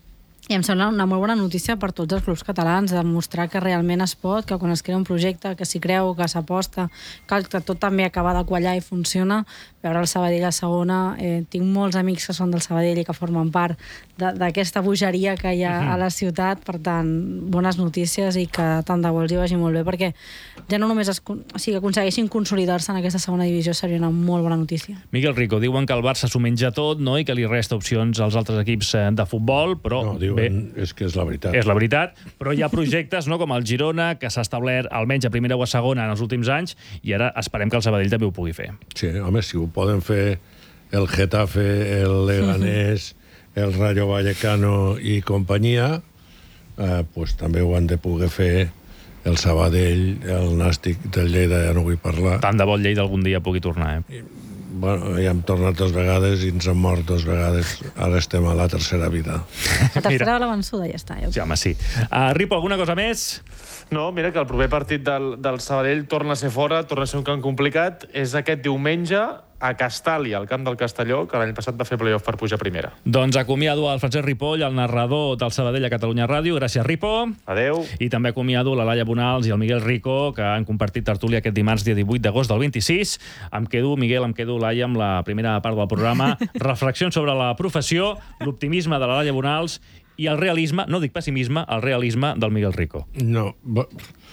[SPEAKER 6] I em sembla una molt bona notícia per tots els clubs catalans, demostrar que realment es pot, que quan es crea un projecte, que s'hi creu, que s'aposta, que tot també acaba de quallar i funciona. Veure el Sabadell a segona, eh, tinc molts amics que són del Sabadell i que formen part d'aquesta bogeria que hi ha a la ciutat, per tant, bones notícies i que tant de bo els hi vagi molt bé, perquè ja no només es, o sigui, aconsegueixin consolidar-se en aquesta segona divisió seria una molt bona notícia.
[SPEAKER 2] Miguel Rico, diuen que el Barça s'ho menja tot, no?, i que li resta opcions als altres equips de futbol, però
[SPEAKER 1] no, diuen, bé, és que és la veritat.
[SPEAKER 2] És la veritat, però hi ha projectes, no?, com el Girona, que s'ha establert almenys a primera o a segona en els últims anys, i ara esperem que el Sabadell també ho pugui fer.
[SPEAKER 1] Sí, home, si ho poden fer el Getafe, el Leganés, el Rayo Vallecano i companyia, eh, pues també ho han de poder fer el Sabadell, el Nàstic del Lleida, ja no vull parlar.
[SPEAKER 2] Tant de bo el Lleida algun dia pugui tornar, eh?
[SPEAKER 1] I, bueno, ja hem tornat dues vegades i ens hem mort dues vegades. Ara estem a la tercera vida.
[SPEAKER 6] La tercera de la vençuda, ja està. Ja
[SPEAKER 2] sí, home, sí. Uh, Ripo, alguna cosa més?
[SPEAKER 8] No, mira que el proper partit del, del Sabadell torna a ser fora, torna a ser un camp complicat. És aquest diumenge a Castàlia, al camp del Castelló, que l'any passat va fer playoff per pujar a primera.
[SPEAKER 2] Doncs acomiado el Francesc Ripoll, el narrador del Sabadell a Catalunya Ràdio. Gràcies, Ripo.
[SPEAKER 8] Adeu.
[SPEAKER 2] I també acomiado la Laia Bonals i el Miguel Rico, que han compartit tertúlia aquest dimarts, dia divuit d'agost del vint-i-sis. Em quedo, Miguel, em quedo, Laia, amb la primera part del programa. Reflexions sobre la professió, l'optimisme de la Laia Bonals i el realisme, no dic pessimisme, el realisme del Miguel Rico.
[SPEAKER 1] No, bo...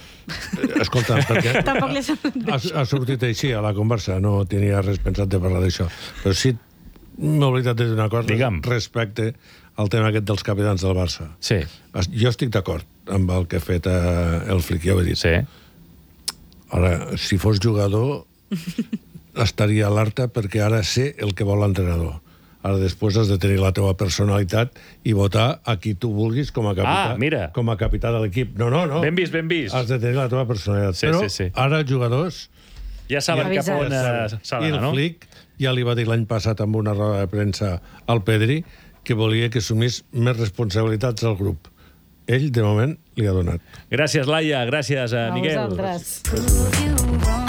[SPEAKER 1] escolta, perquè ha, ha sortit així a la conversa, no tenia res pensat de parlar d'això, però sí m'he oblidat de dir una cosa.
[SPEAKER 2] Digue'm.
[SPEAKER 1] Respecte al tema aquest dels capitans del Barça.
[SPEAKER 2] Sí.
[SPEAKER 1] Jo estic d'acord amb el que ha fet eh, el Flick, ja ho he dit.
[SPEAKER 2] Sí.
[SPEAKER 1] Ara, si fos jugador estaria alerta perquè ara sé el que vol l'entrenador. Ara després has de tenir la teva personalitat i votar a qui tu vulguis com a capità,
[SPEAKER 2] ah, mira.
[SPEAKER 1] com a capità de l'equip. No, no, no.
[SPEAKER 2] Ben vist, ben vist.
[SPEAKER 1] Has de tenir la teva personalitat.
[SPEAKER 2] Sí,
[SPEAKER 1] Però
[SPEAKER 2] sí, sí.
[SPEAKER 1] ara els jugadors...
[SPEAKER 2] Ja saben
[SPEAKER 1] ja,
[SPEAKER 2] cap on
[SPEAKER 1] ja
[SPEAKER 2] s'ha
[SPEAKER 1] I el
[SPEAKER 2] no?
[SPEAKER 1] Flick ja li va dir l'any passat amb una roda de premsa al Pedri que volia que assumís més responsabilitats al grup. Ell, de moment, li ha donat.
[SPEAKER 2] Gràcies, Laia. Gràcies, a Miguel.
[SPEAKER 6] A vosaltres.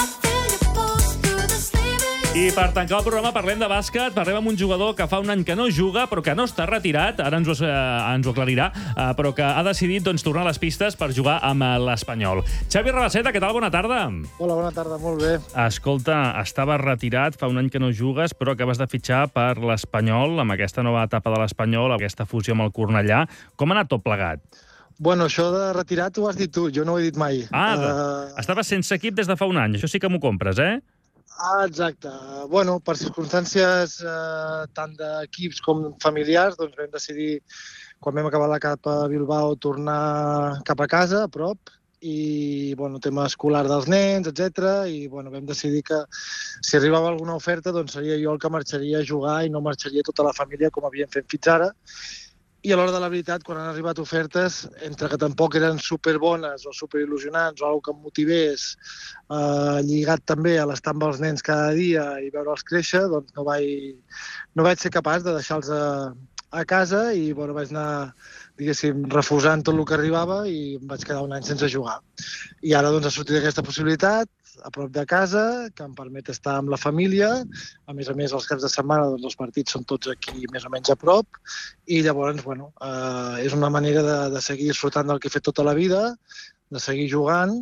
[SPEAKER 2] I per tancar el programa parlem de bàsquet, parlem amb un jugador que fa un any que no juga, però que no està retirat, ara ens ho, eh, ens ho aclarirà, eh, però que ha decidit doncs, tornar a les pistes per jugar amb l'Espanyol. Xavi Rabaseta, què tal? Bona tarda.
[SPEAKER 9] Hola, bona tarda, molt bé.
[SPEAKER 2] Escolta, estaves retirat, fa un any que no jugues, però acabes de fitxar per l'Espanyol, amb aquesta nova etapa de l'Espanyol, aquesta fusió amb el Cornellà. Com ha anat tot plegat?
[SPEAKER 9] Bueno, això de retirat ho has dit tu, jo no ho he dit mai.
[SPEAKER 2] Ah, uh... estaves sense equip des de fa un any, això sí que m'ho compres, eh?
[SPEAKER 9] Ah, exacte. Bueno, per circumstàncies eh, tant d'equips com familiars, doncs vam decidir, quan vam acabar la capa a Bilbao, tornar cap a casa, a prop, i, bueno, tema escolar dels nens, etcètera. I, bueno, vam decidir que si arribava alguna oferta, doncs seria jo el que marxaria a jugar i no marxaria tota la família com havíem fet fins ara. I a l'hora de la veritat, quan han arribat ofertes, entre que tampoc eren superbones o superil·lusionants o alguna que em motivés, eh, lligat també a l'estar amb els nens cada dia i veure'ls créixer, doncs no vaig, no vaig ser capaç de deixar-los a casa i bueno, vaig anar, diguéssim, refusant tot el que arribava i em vaig quedar un any sense jugar. I ara doncs ha sortit aquesta possibilitat a prop de casa, que em permet estar amb la família. A més a més, els caps de setmana doncs, els partits són tots aquí més o menys a prop. I llavors, bueno, eh, és una manera de, de seguir disfrutant del que he fet tota la vida, de seguir jugant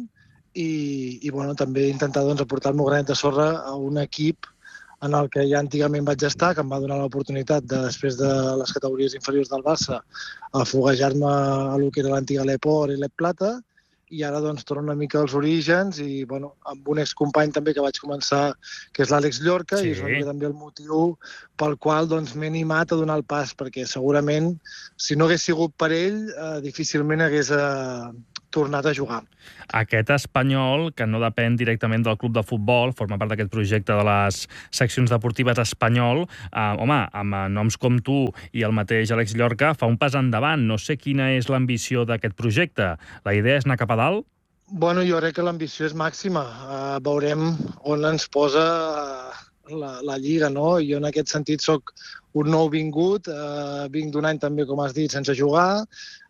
[SPEAKER 9] i, i bueno, també intentar doncs, aportar el meu granet de sorra a un equip en el que ja antigament vaig estar, que em va donar l'oportunitat, de, després de les categories inferiors del Barça, a foguejar-me a lo que era l'antiga l'Epor i l'Ep Plata, i ara doncs torno una mica als orígens i bueno, amb un excompany també que vaig començar, que és l'Àlex Llorca, sí. I és una mica també el motiu pel qual doncs, m'he animat a donar el pas, perquè segurament si no hagués sigut per ell, eh, difícilment hagués eh, tornat a jugar.
[SPEAKER 2] Aquest espanyol, que no depèn directament del club de futbol, forma part d'aquest projecte de les seccions deportives espanyol, eh, home, amb noms com tu i el mateix Àlex Llorca, fa un pas endavant. No sé quina és l'ambició d'aquest projecte. La idea és anar cap a dalt?
[SPEAKER 9] Bueno, jo crec que l'ambició és màxima. Uh, veurem on ens posa uh, la, la Lliga, no? Jo en aquest sentit sóc un nou vingut, uh, vinc d'un any també, com has dit, sense jugar,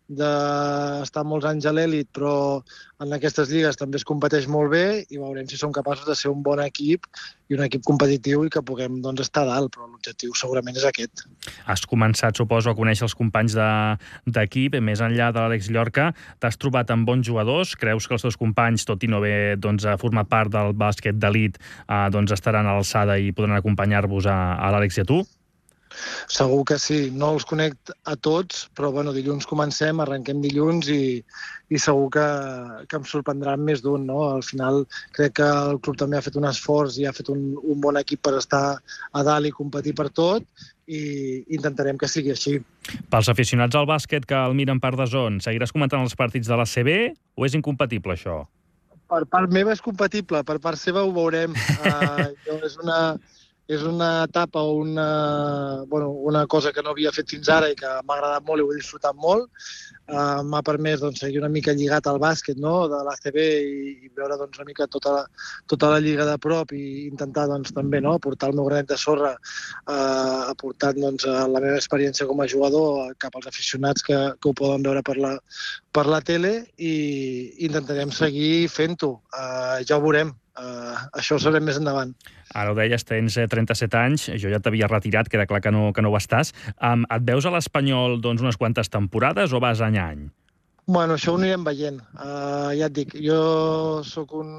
[SPEAKER 9] d'estar molts anys a l'èlit, però en aquestes lligues també es competeix molt bé i veurem si som capaços de ser un bon equip i un equip competitiu i que puguem doncs, estar a dalt, però l'objectiu segurament és aquest.
[SPEAKER 2] Has començat, suposo, a conèixer els companys d'equip. Més enllà de l'Àlex Llorca, t'has trobat amb bons jugadors? Creus que els teus companys, tot i no haver doncs, format part del bàsquet d'elit, eh, doncs estaran a l'alçada i podran acompanyar-vos a, a l'Àlex i a tu?
[SPEAKER 9] Segur que sí. No els conec a tots, però bueno, dilluns comencem, arrenquem dilluns i, i segur que, que em sorprendran més d'un. No? Al final crec que el club també ha fet un esforç i ha fet un, un bon equip per estar a dalt i competir per tot i intentarem que sigui així.
[SPEAKER 2] Pels aficionats al bàsquet que el miren per D A Z N, seguiràs comentant els partits de l'A C B o és incompatible això?
[SPEAKER 9] Per part meva és compatible, per part seva ho veurem. Uh, jo és una... És una etapa o una, bueno, una cosa que no havia fet fins ara i que m'ha agradat molt i ho he disfrutat molt. Uh, m'ha permès doncs, seguir una mica lligat al bàsquet, no? De l'A C B i, i veure doncs, una mica tota la, tota la lliga de prop i intentar doncs, també no? Aportar el meu granet de sorra, uh, aportant doncs, la meva experiència com a jugador cap als aficionats que, que ho poden veure per la, per la tele i intentarem seguir fent-ho. Uh, ja ho veurem. Uh, això ho sabrem més endavant.
[SPEAKER 2] Ara ho deies, tens trenta-set anys, jo ja t'havia retirat, queda clar que no, que no ho estàs. Um, et veus a l'Espanyol doncs, unes quantes temporades o vas any a any?
[SPEAKER 9] Bueno, això ho anirem veient. Uh, ja et dic, jo sóc un,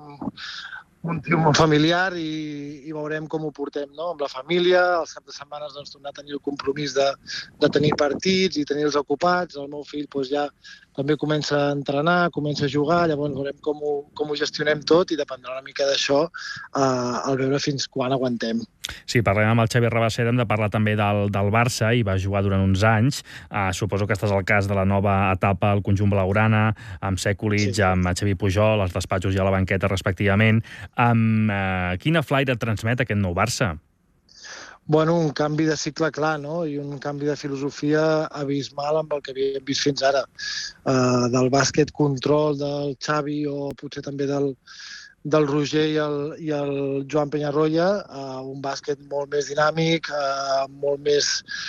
[SPEAKER 9] un tio molt familiar i, i veurem com ho portem, no? Amb la família, els caps de setmana doncs, tornar a tenir el compromís de, de tenir partits i tenir-los ocupats. El meu fill doncs, ja també comença a entrenar, comença a jugar, llavors veurem com ho, com ho gestionem tot i dependrà una mica d'això eh, al veure fins quan aguantem.
[SPEAKER 2] Sí, parlem amb el Xavi Rabaseda, hem de parlar també del, del Barça, i va jugar durant uns anys. Uh, suposo que estàs al cas de la nova etapa al conjunt blaugrana, amb Sekulic, sí, sí. amb Xavi Pujol, els despatxos i a la banqueta, respectivament. Um, uh, quina flaire et transmet aquest nou Barça?
[SPEAKER 9] Bueno, un canvi de cicle clar, no? I un canvi de filosofia abismal amb el que havíem vist fins ara. Uh, del bàsquet control del Xavi o potser també del, del Roger i el, i el Joan Peñarroya, uh, un bàsquet molt més dinàmic, uh, molt més,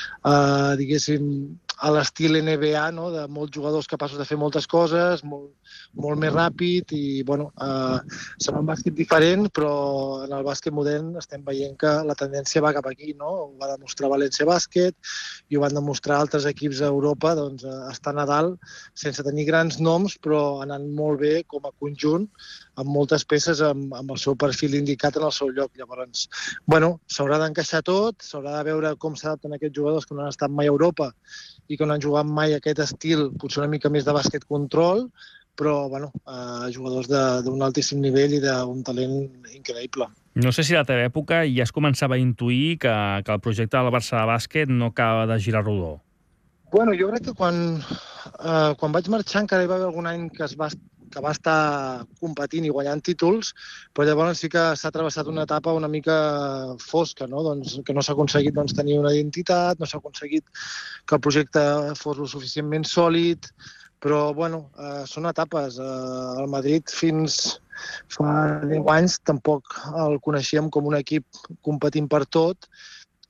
[SPEAKER 9] uh, diguéssim, a l'estil N B A, no? De molts jugadors capaços de fer moltes coses, molt, molt més ràpid i, bueno, eh, serà un bàsquet diferent, però en el bàsquet modern estem veient que la tendència va cap aquí, no? Ho va demostrar València Bàsquet i ho van demostrar altres equips a Europa, doncs, estan a dalt sense tenir grans noms, però anant molt bé com a conjunt, amb moltes peces amb, amb el seu perfil indicat en el seu lloc. Llavors, bueno, s'haurà d'encaixar tot, s'haurà de veure com s'adapten aquests jugadors que no han estat mai a Europa i que no han jugat mai aquest estil, potser una mica més de bàsquet control, però bueno, eh, jugadors d'un altíssim nivell i d'un talent increïble.
[SPEAKER 2] No sé si a la teva època ja es començava a intuir que, que el projecte del Barça de bàsquet no acaba de girar rodó.
[SPEAKER 9] Bueno, jo crec que quan, eh, quan vaig marxar encara hi va haver algun any que es va que va estar competint i guanyant títols, però llavors sí que s'ha travessat una etapa una mica fosca, no? Doncs, que no s'ha aconseguit doncs, tenir una identitat, no s'ha aconseguit que el projecte fos lo suficientment sòlid, però bueno, eh, són etapes. Eh, el Madrid fins fa deu anys tampoc el coneixíem com un equip competint per tot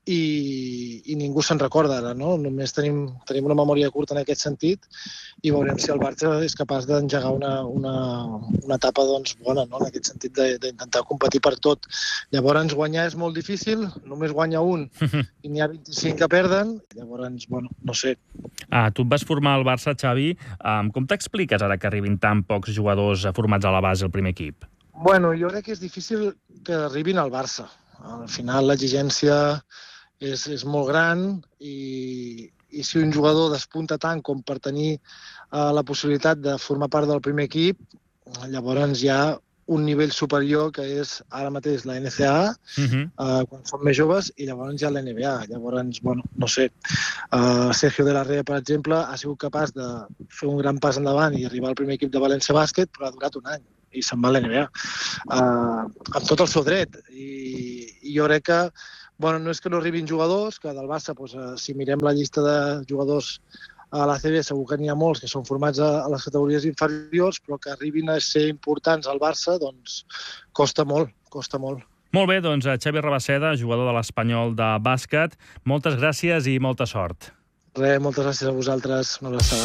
[SPEAKER 9] i, i ningú se'n recorda ara, no? Només tenim, tenim una memòria curta en aquest sentit i veurem si el Barça és capaç d'engegar una, una, una etapa doncs, bona, no? En aquest sentit d'intentar competir per tot. Llavors, guanyar és molt difícil, només guanya un i n'hi ha vint-i-cinc que perden, llavors, bueno, no sé.
[SPEAKER 2] Ah, tu et vas formar al Barça, Xavi. Um, com t'expliques ara que arribin tan pocs jugadors formats a la base al primer equip?
[SPEAKER 9] Bueno, jo crec que és difícil que arribin al Barça. Al final l'exigència és, és molt gran i, i si un jugador despunta tant com per tenir uh, la possibilitat de formar part del primer equip, llavors hi ha un nivell superior que és ara mateix la N C A A, uh-huh. uh, quan són més joves, i llavors hi ha la N B A. Llavors, bueno, no sé, uh, Sergio de la Rea, per exemple, ha sigut capaç de fer un gran pas endavant i arribar al primer equip de València Bàsquet, però ha durat un any i se'n va a la N B A. Uh, amb tot el seu dret. I, i jo crec que bueno, no és que no arribin jugadors, que del Barça, doncs, si mirem la llista de jugadors a l'A C B, segur que n'hi ha molts que són formats a, a les categories inferiors, però que arribin a ser importants al Barça, doncs costa molt, costa molt.
[SPEAKER 2] Molt bé, doncs Xavi Rabaseda, jugador de l'Espanyol de bàsquet, moltes gràcies i molta sort.
[SPEAKER 9] Res, moltes gràcies a vosaltres, una abraçada.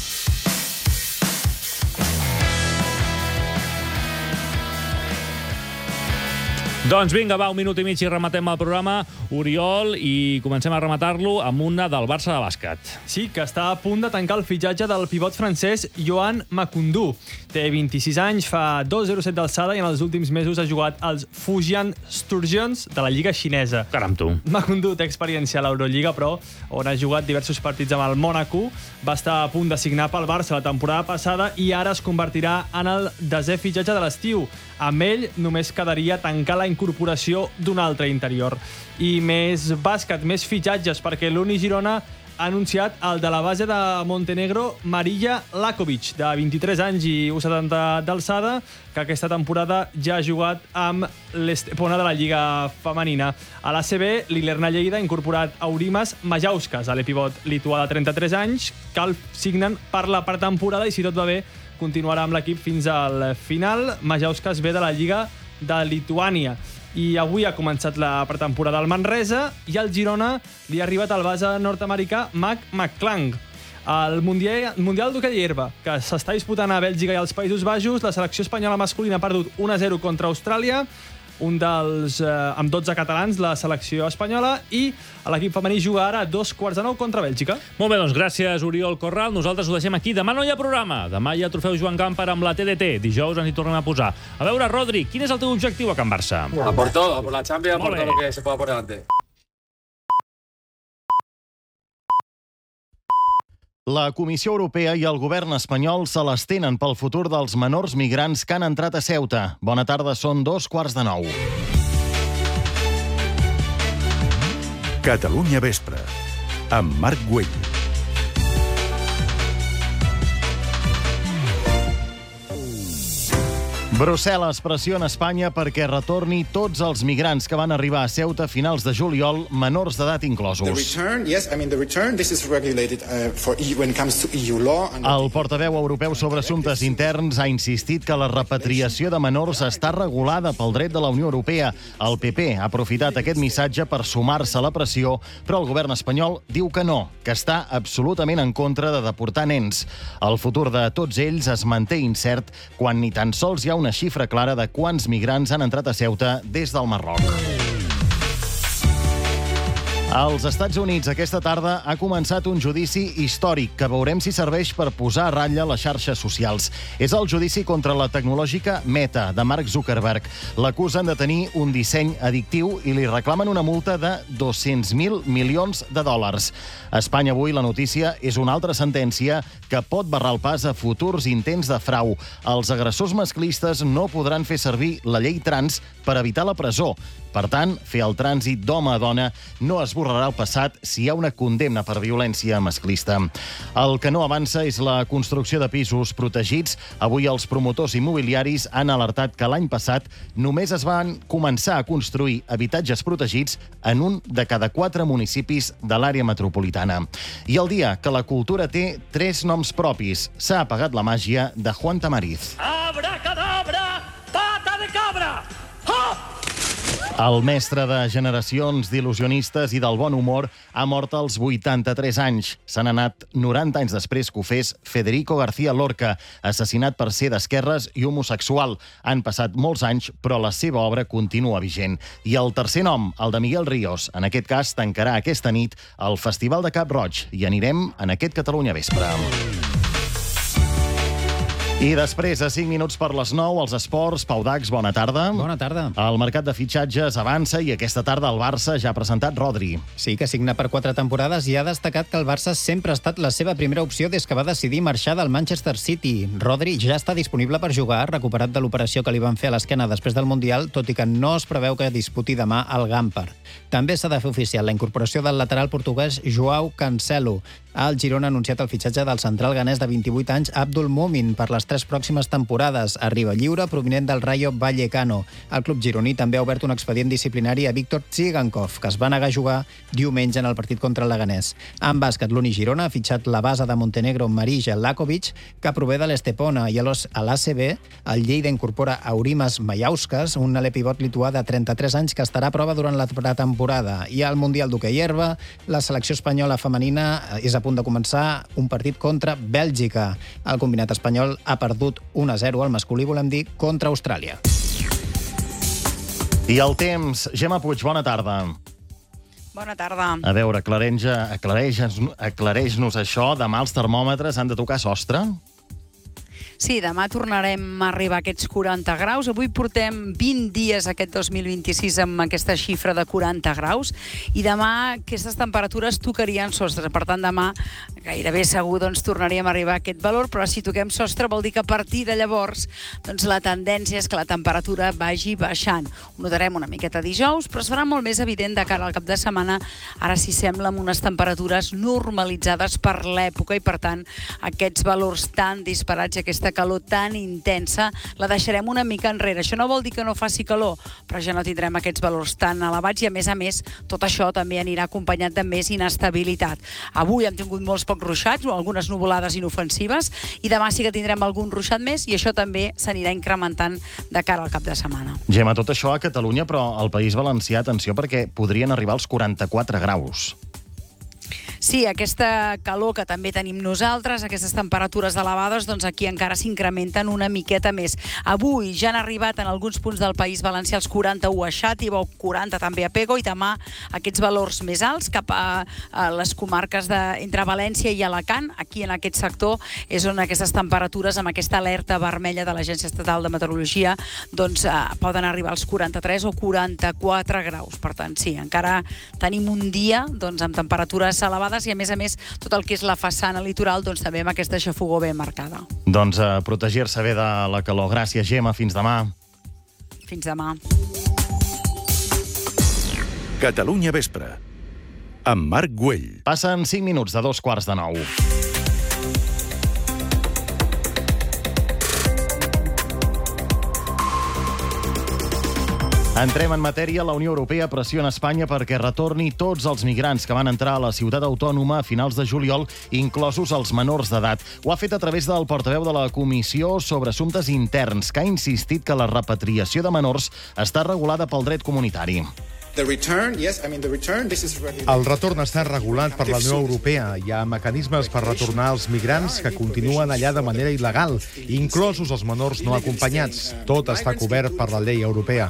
[SPEAKER 2] Doncs vinga, va, un minut i mig i rematem el programa. Oriol, i comencem a rematar-lo amb una del Barça de bàsquet.
[SPEAKER 18] Sí, que està a punt de tancar el fitxatge del pivot francès Yohan Makoundou. Té vint-i-sis anys, fa dos coma zero set d'alçada i en els últims mesos ha jugat als Fujian Sturgeons de la Lliga xinesa.
[SPEAKER 2] Caram, tu.
[SPEAKER 18] Makoundou té experiència a l'Eurolliga, però on ha jugat diversos partits amb el Mònaco. Va estar a punt de signar pel Barça la temporada passada i ara es convertirà en el desè fitxatge de l'estiu. Amb ell només quedaria tancar la incorporació d'un altre interior. I més bàsquet, més fitxatges, perquè l'Uni Girona ha anunciat el de la base de Montenegro, Marija Lakovic, de vint-i-tres anys i un coma setanta d'alçada, que aquesta temporada ja ha jugat amb l'Estepona de la Lliga Femenina. A l'A C B, l'Ilerna Lleida ha incorporat Aurimas Majauskas, a l'epivot lituà de trenta-tres anys, que el signen per la pretemporada i, si tot va bé, continuarà amb l'equip fins al final. Majauskas ve de la Lliga de Lituània. I avui ha començat la pretemporada al Manresa i al Girona li ha arribat el base nord-americà Mac McClung. Al Mundial, Mundial d'Hoquei Herba, que s'està disputant a Bèlgica i als Països Baixos, la selecció espanyola masculina ha perdut un a zero contra Austràlia, un dels, eh, amb dotze catalans, la selecció espanyola, i l'equip femení juga ara a dos quarts de nou contra Bèlgica.
[SPEAKER 2] Molt bé, doncs gràcies, Oriol Corral. Nosaltres ho deixem aquí. Demà no hi ha programa. Demà hi ha trofeu Joan Gamper amb la T D T. Dijous ens hi tornem a posar. A veure, Rodri, quin és el teu objectiu a Can Barça?
[SPEAKER 10] A por todo, a por la Champions, a por todo lo que se pueda por delante.
[SPEAKER 20] La Comissió Europea i el govern espanyol se les tenen pel futur dels menors migrants que han entrat a Ceuta. Bona tarda, són dos quarts de nou.
[SPEAKER 7] Catalunya Vespre, amb Marc Güell.
[SPEAKER 20] Brussel·les pressiona Espanya perquè retorni tots els migrants que van arribar a Ceuta a finals de juliol, menors d'edat inclosos. El portaveu europeu sobre assumptes interns ha insistit que la repatriació de menors està regulada pel dret de la Unió Europea. El P P ha aprofitat aquest missatge per sumar-se a la pressió, però el govern espanyol diu que no, que està absolutament en contra de deportar nens. El futur de tots ells es manté incert quan ni tan sols hi ha una xifra clara de quants migrants han entrat a Ceuta des del Marroc. Als Estats Units aquesta tarda ha començat un judici històric que veurem si serveix per posar a ratlla les xarxes socials. És el judici contra la tecnològica Meta, de Mark Zuckerberg. L'acusen de tenir un disseny addictiu i li reclamen una multa de dos-cents mil milions de dòlars. A Espanya avui la notícia és una altra sentència que pot barrar el pas a futurs intents de frau. Els agressors masclistes no podran fer servir la llei trans per evitar la presó. Per tant, fer el trànsit d'home a dona no esborrarà el passat si hi ha una condemna per violència masclista. El que no avança és la construcció de pisos protegits. Avui els promotors immobiliaris han alertat que l'any passat només es van començar a construir habitatges protegits en un de cada quatre municipis de l'àrea metropolitana. I el dia que la cultura té tres noms propis, s'ha apagat la màgia de Juan Tamariz.
[SPEAKER 22] Abracadabra, pata de cabra! Ha!
[SPEAKER 20] El mestre de generacions d'il·lusionistes i del bon humor ha mort als vuitanta-tres anys. S'han anat noranta anys després que ho fes Federico García Lorca, assassinat per ser d'esquerres i homosexual. Han passat molts anys, però la seva obra continua vigent. I el tercer nom, el de Miguel Ríos, en aquest cas tancarà aquesta nit el Festival de Cap Roig. I anirem en aquest Catalunya Vespre. I després, a cinc minuts per les nou, els esports. Pau Dax, bona tarda.
[SPEAKER 13] Bona tarda.
[SPEAKER 20] El mercat de fitxatges avança i aquesta tarda el Barça ja ha presentat Rodri.
[SPEAKER 13] Sí, que signa per quatre temporades i ha destacat que el Barça sempre ha estat la seva primera opció des que va decidir marxar del Manchester City. Rodri ja està disponible per jugar, recuperat de l'operació que li van fer a l'esquena després del Mundial, tot i que no es preveu que disputi demà al Gampar. També s'ha de fer oficial la incorporació del lateral portuguès Joao Cancelo. El Girona ha anunciat el fitxatge del central ganès de vint-i-vuit anys Abdul Mumin per les tres pròximes temporades. Arriba lliure provinent del Rayo Vallecano. El club gironí també ha obert un expedient disciplinari a Víctor Tsigankov, que es va negar a jugar diumenge en el partit contra el Leganés. En bàsquet, l'Uni Girona ha fitxat la base de Montenegro Marija Lakovic, que prové de l'Estepona, i a l'A C B el Lleida incorpora Aurimas Majauskas, un alè pivot lituà de trenta-tres anys que estarà a prova durant la pretemporada. I al Mundial d'Hoquei Herba, la selecció espanyola femenina és a punt de començar un partit contra Bèlgica. El combinat espanyol ha perdut un a zero al masculí, volem dir, contra Austràlia.
[SPEAKER 20] I el temps. Gemma Puig, bona tarda.
[SPEAKER 14] Bona tarda.
[SPEAKER 20] A veure, aclareix-nos aclareix això. Demà els termòmetres han de tocar sostre?
[SPEAKER 14] Sí, demà tornarem a arribar a aquests quaranta graus. Avui portem vint dies aquest dos mil vint-i-sis amb aquesta xifra de quaranta graus i demà aquestes temperatures tocarien sostre. Per tant, demà gairebé segur doncs, tornaríem a arribar a aquest valor, però si toquem sostre vol dir que a partir de llavors doncs, la tendència és que la temperatura vagi baixant. Ho notarem una miqueta dijous, però serà molt més evident de cara al cap de setmana. Ara s'hi sembla amb unes temperatures normalitzades per l'època i, per tant, aquests valors tan disparats i aquesta calor tan intensa la deixarem una mica enrere. Això no vol dir que no faci calor, però ja no tindrem aquests valors tan elevats i, a més a més, tot això també anirà acompanyat de més inestabilitat. Avui hem tingut molts pocs ruixats, algunes nuvolades inofensives, i demà sí que tindrem algun ruixat més i això també s'anirà incrementant de cara al cap de setmana.
[SPEAKER 20] Gemma, tot això a Catalunya, però al País Valencià, atenció, perquè podrien arribar als quaranta-quatre graus.
[SPEAKER 14] Sí, aquesta calor que també tenim nosaltres, aquestes temperatures elevades, doncs aquí encara s'incrementen una miqueta més. Avui ja han arribat en alguns punts del País Valencià els quaranta-u a Xàtiva o quaranta també a Pego, i demà aquests valors més alts cap a, a les comarques de, entre València i Alacant. Aquí en aquest sector és on aquestes temperatures, amb aquesta alerta vermella de l'Agència Estatal de Meteorologia, doncs eh, poden arribar als quaranta-tres o quaranta-quatre graus. Per tant, sí, encara tenim un dia doncs, amb temperatures elevades i, a més a més, tot el que és la façana litoral, doncs també amb aquesta xafogor ben marcada.
[SPEAKER 20] Doncs a protegir-se bé de la calor. Gràcies, Gemma. Fins demà.
[SPEAKER 14] Fins demà.
[SPEAKER 7] Catalunya Vespre, amb Marc Güell.
[SPEAKER 20] Passen cinc minuts de dos quarts de nou. Entrem en matèria. La Unió Europea pressiona Espanya perquè retorni tots els migrants que van entrar a la ciutat autònoma a finals de juliol, inclosos els menors d'edat. Ho ha fet a través del portaveu de la Comissió sobre Assumptes Interns, que ha insistit que la repatriació de menors està regulada pel dret comunitari.
[SPEAKER 15] El retorn està regulat per la Unió Europea. Hi ha mecanismes per retornar els migrants que continuen allà de manera il·legal, inclosos els menors no acompanyats. Tot està cobert per la llei europea.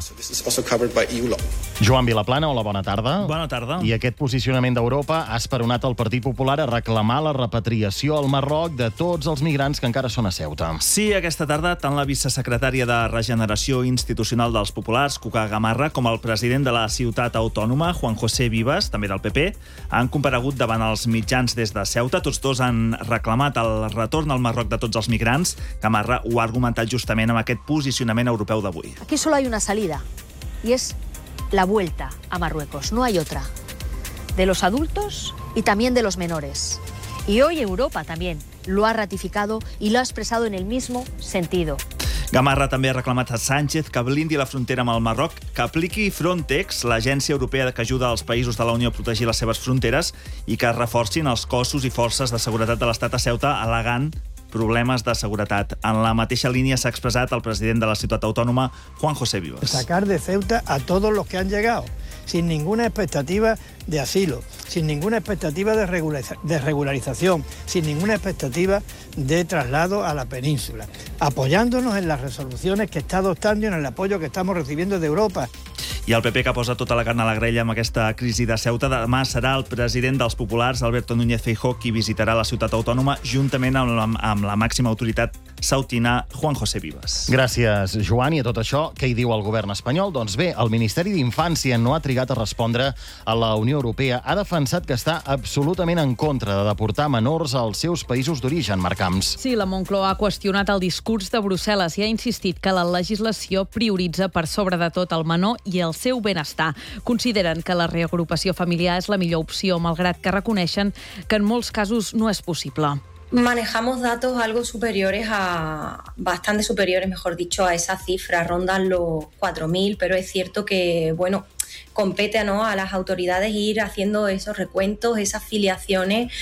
[SPEAKER 20] Joan Vilaplana, hola, bona tarda.
[SPEAKER 2] Bona tarda.
[SPEAKER 20] I aquest posicionament d'Europa ha esperonat el Partit Popular a reclamar la repatriació al Marroc de tots els migrants que encara són a Ceuta.
[SPEAKER 2] Sí, aquesta tarda, tant la vicesecretària de Regeneració Institucional dels Populars, Cuca Gamarra, com el president de la ciutat autònoma, Juan José Vives, també del P P, han comparegut davant els mitjans des de Ceuta. Tots dos han reclamat el retorn al Marroc de tots els migrants. Gamarra ho ha argumentat justament amb aquest posicionament europeu d'avui.
[SPEAKER 24] Aquí solo hay una salida, y es la vuelta a Marruecos. No hay otra. De los adultos y también de los menores. Y hoy Europa también lo ha ratificado y lo ha expresado en el mismo sentido.
[SPEAKER 2] Gamarra també ha reclamat a Sánchez que blindi la frontera amb el Marroc, que apliqui Frontex, l'agència europea que ajuda els països de la Unió a protegir les seves fronteres, i que reforcin els cossos i forces de seguretat de l'Estat a Ceuta, al·legant problemes de seguretat. En la mateixa línia s'ha expressat el president de la ciutat autònoma, Juan José Vivas.
[SPEAKER 12] Sacar de Ceuta a todos los que han llegado, sin ninguna expectativa de asilo, sin ninguna expectativa de, regulariza- de regularización, sin ninguna expectativa de traslado a la península, apoyándonos en las resoluciones que está adoptando y en el apoyo que estamos recibiendo de Europa.
[SPEAKER 2] I el P P, que posa tota la carn a la grella amb aquesta crisi de Ceuta, demà serà el president dels populars, Alberto Núñez Feijóo, qui visitarà la ciutat autònoma juntament amb la, amb la màxima autoritat sautina, Juan José Vivas.
[SPEAKER 20] Gràcies, Joan. I a tot això, què hi diu el govern espanyol? Doncs bé, el Ministeri d'Infància no ha trigat a respondre a la Unió Europea. Ha defensat que està absolutament en contra de deportar menors als seus països d'origen, Marc Camps.
[SPEAKER 17] Sí, la Moncloa ha qüestionat el discurs de Brussel·les i ha insistit que la legislació prioritza per sobre de tot el menor i el seu benestar. Consideren que la reagrupació familiar és la millor opció, malgrat que reconeixen que en molts casos no és possible.
[SPEAKER 19] Manejamos datos algo superiores a, bastante superiores, mejor dicho, a esa cifra, rondan los cuatro mil, pero es cierto que, bueno, compete, ¿no?, a las autoridades ir haciendo esos recuentos, esas filiaciones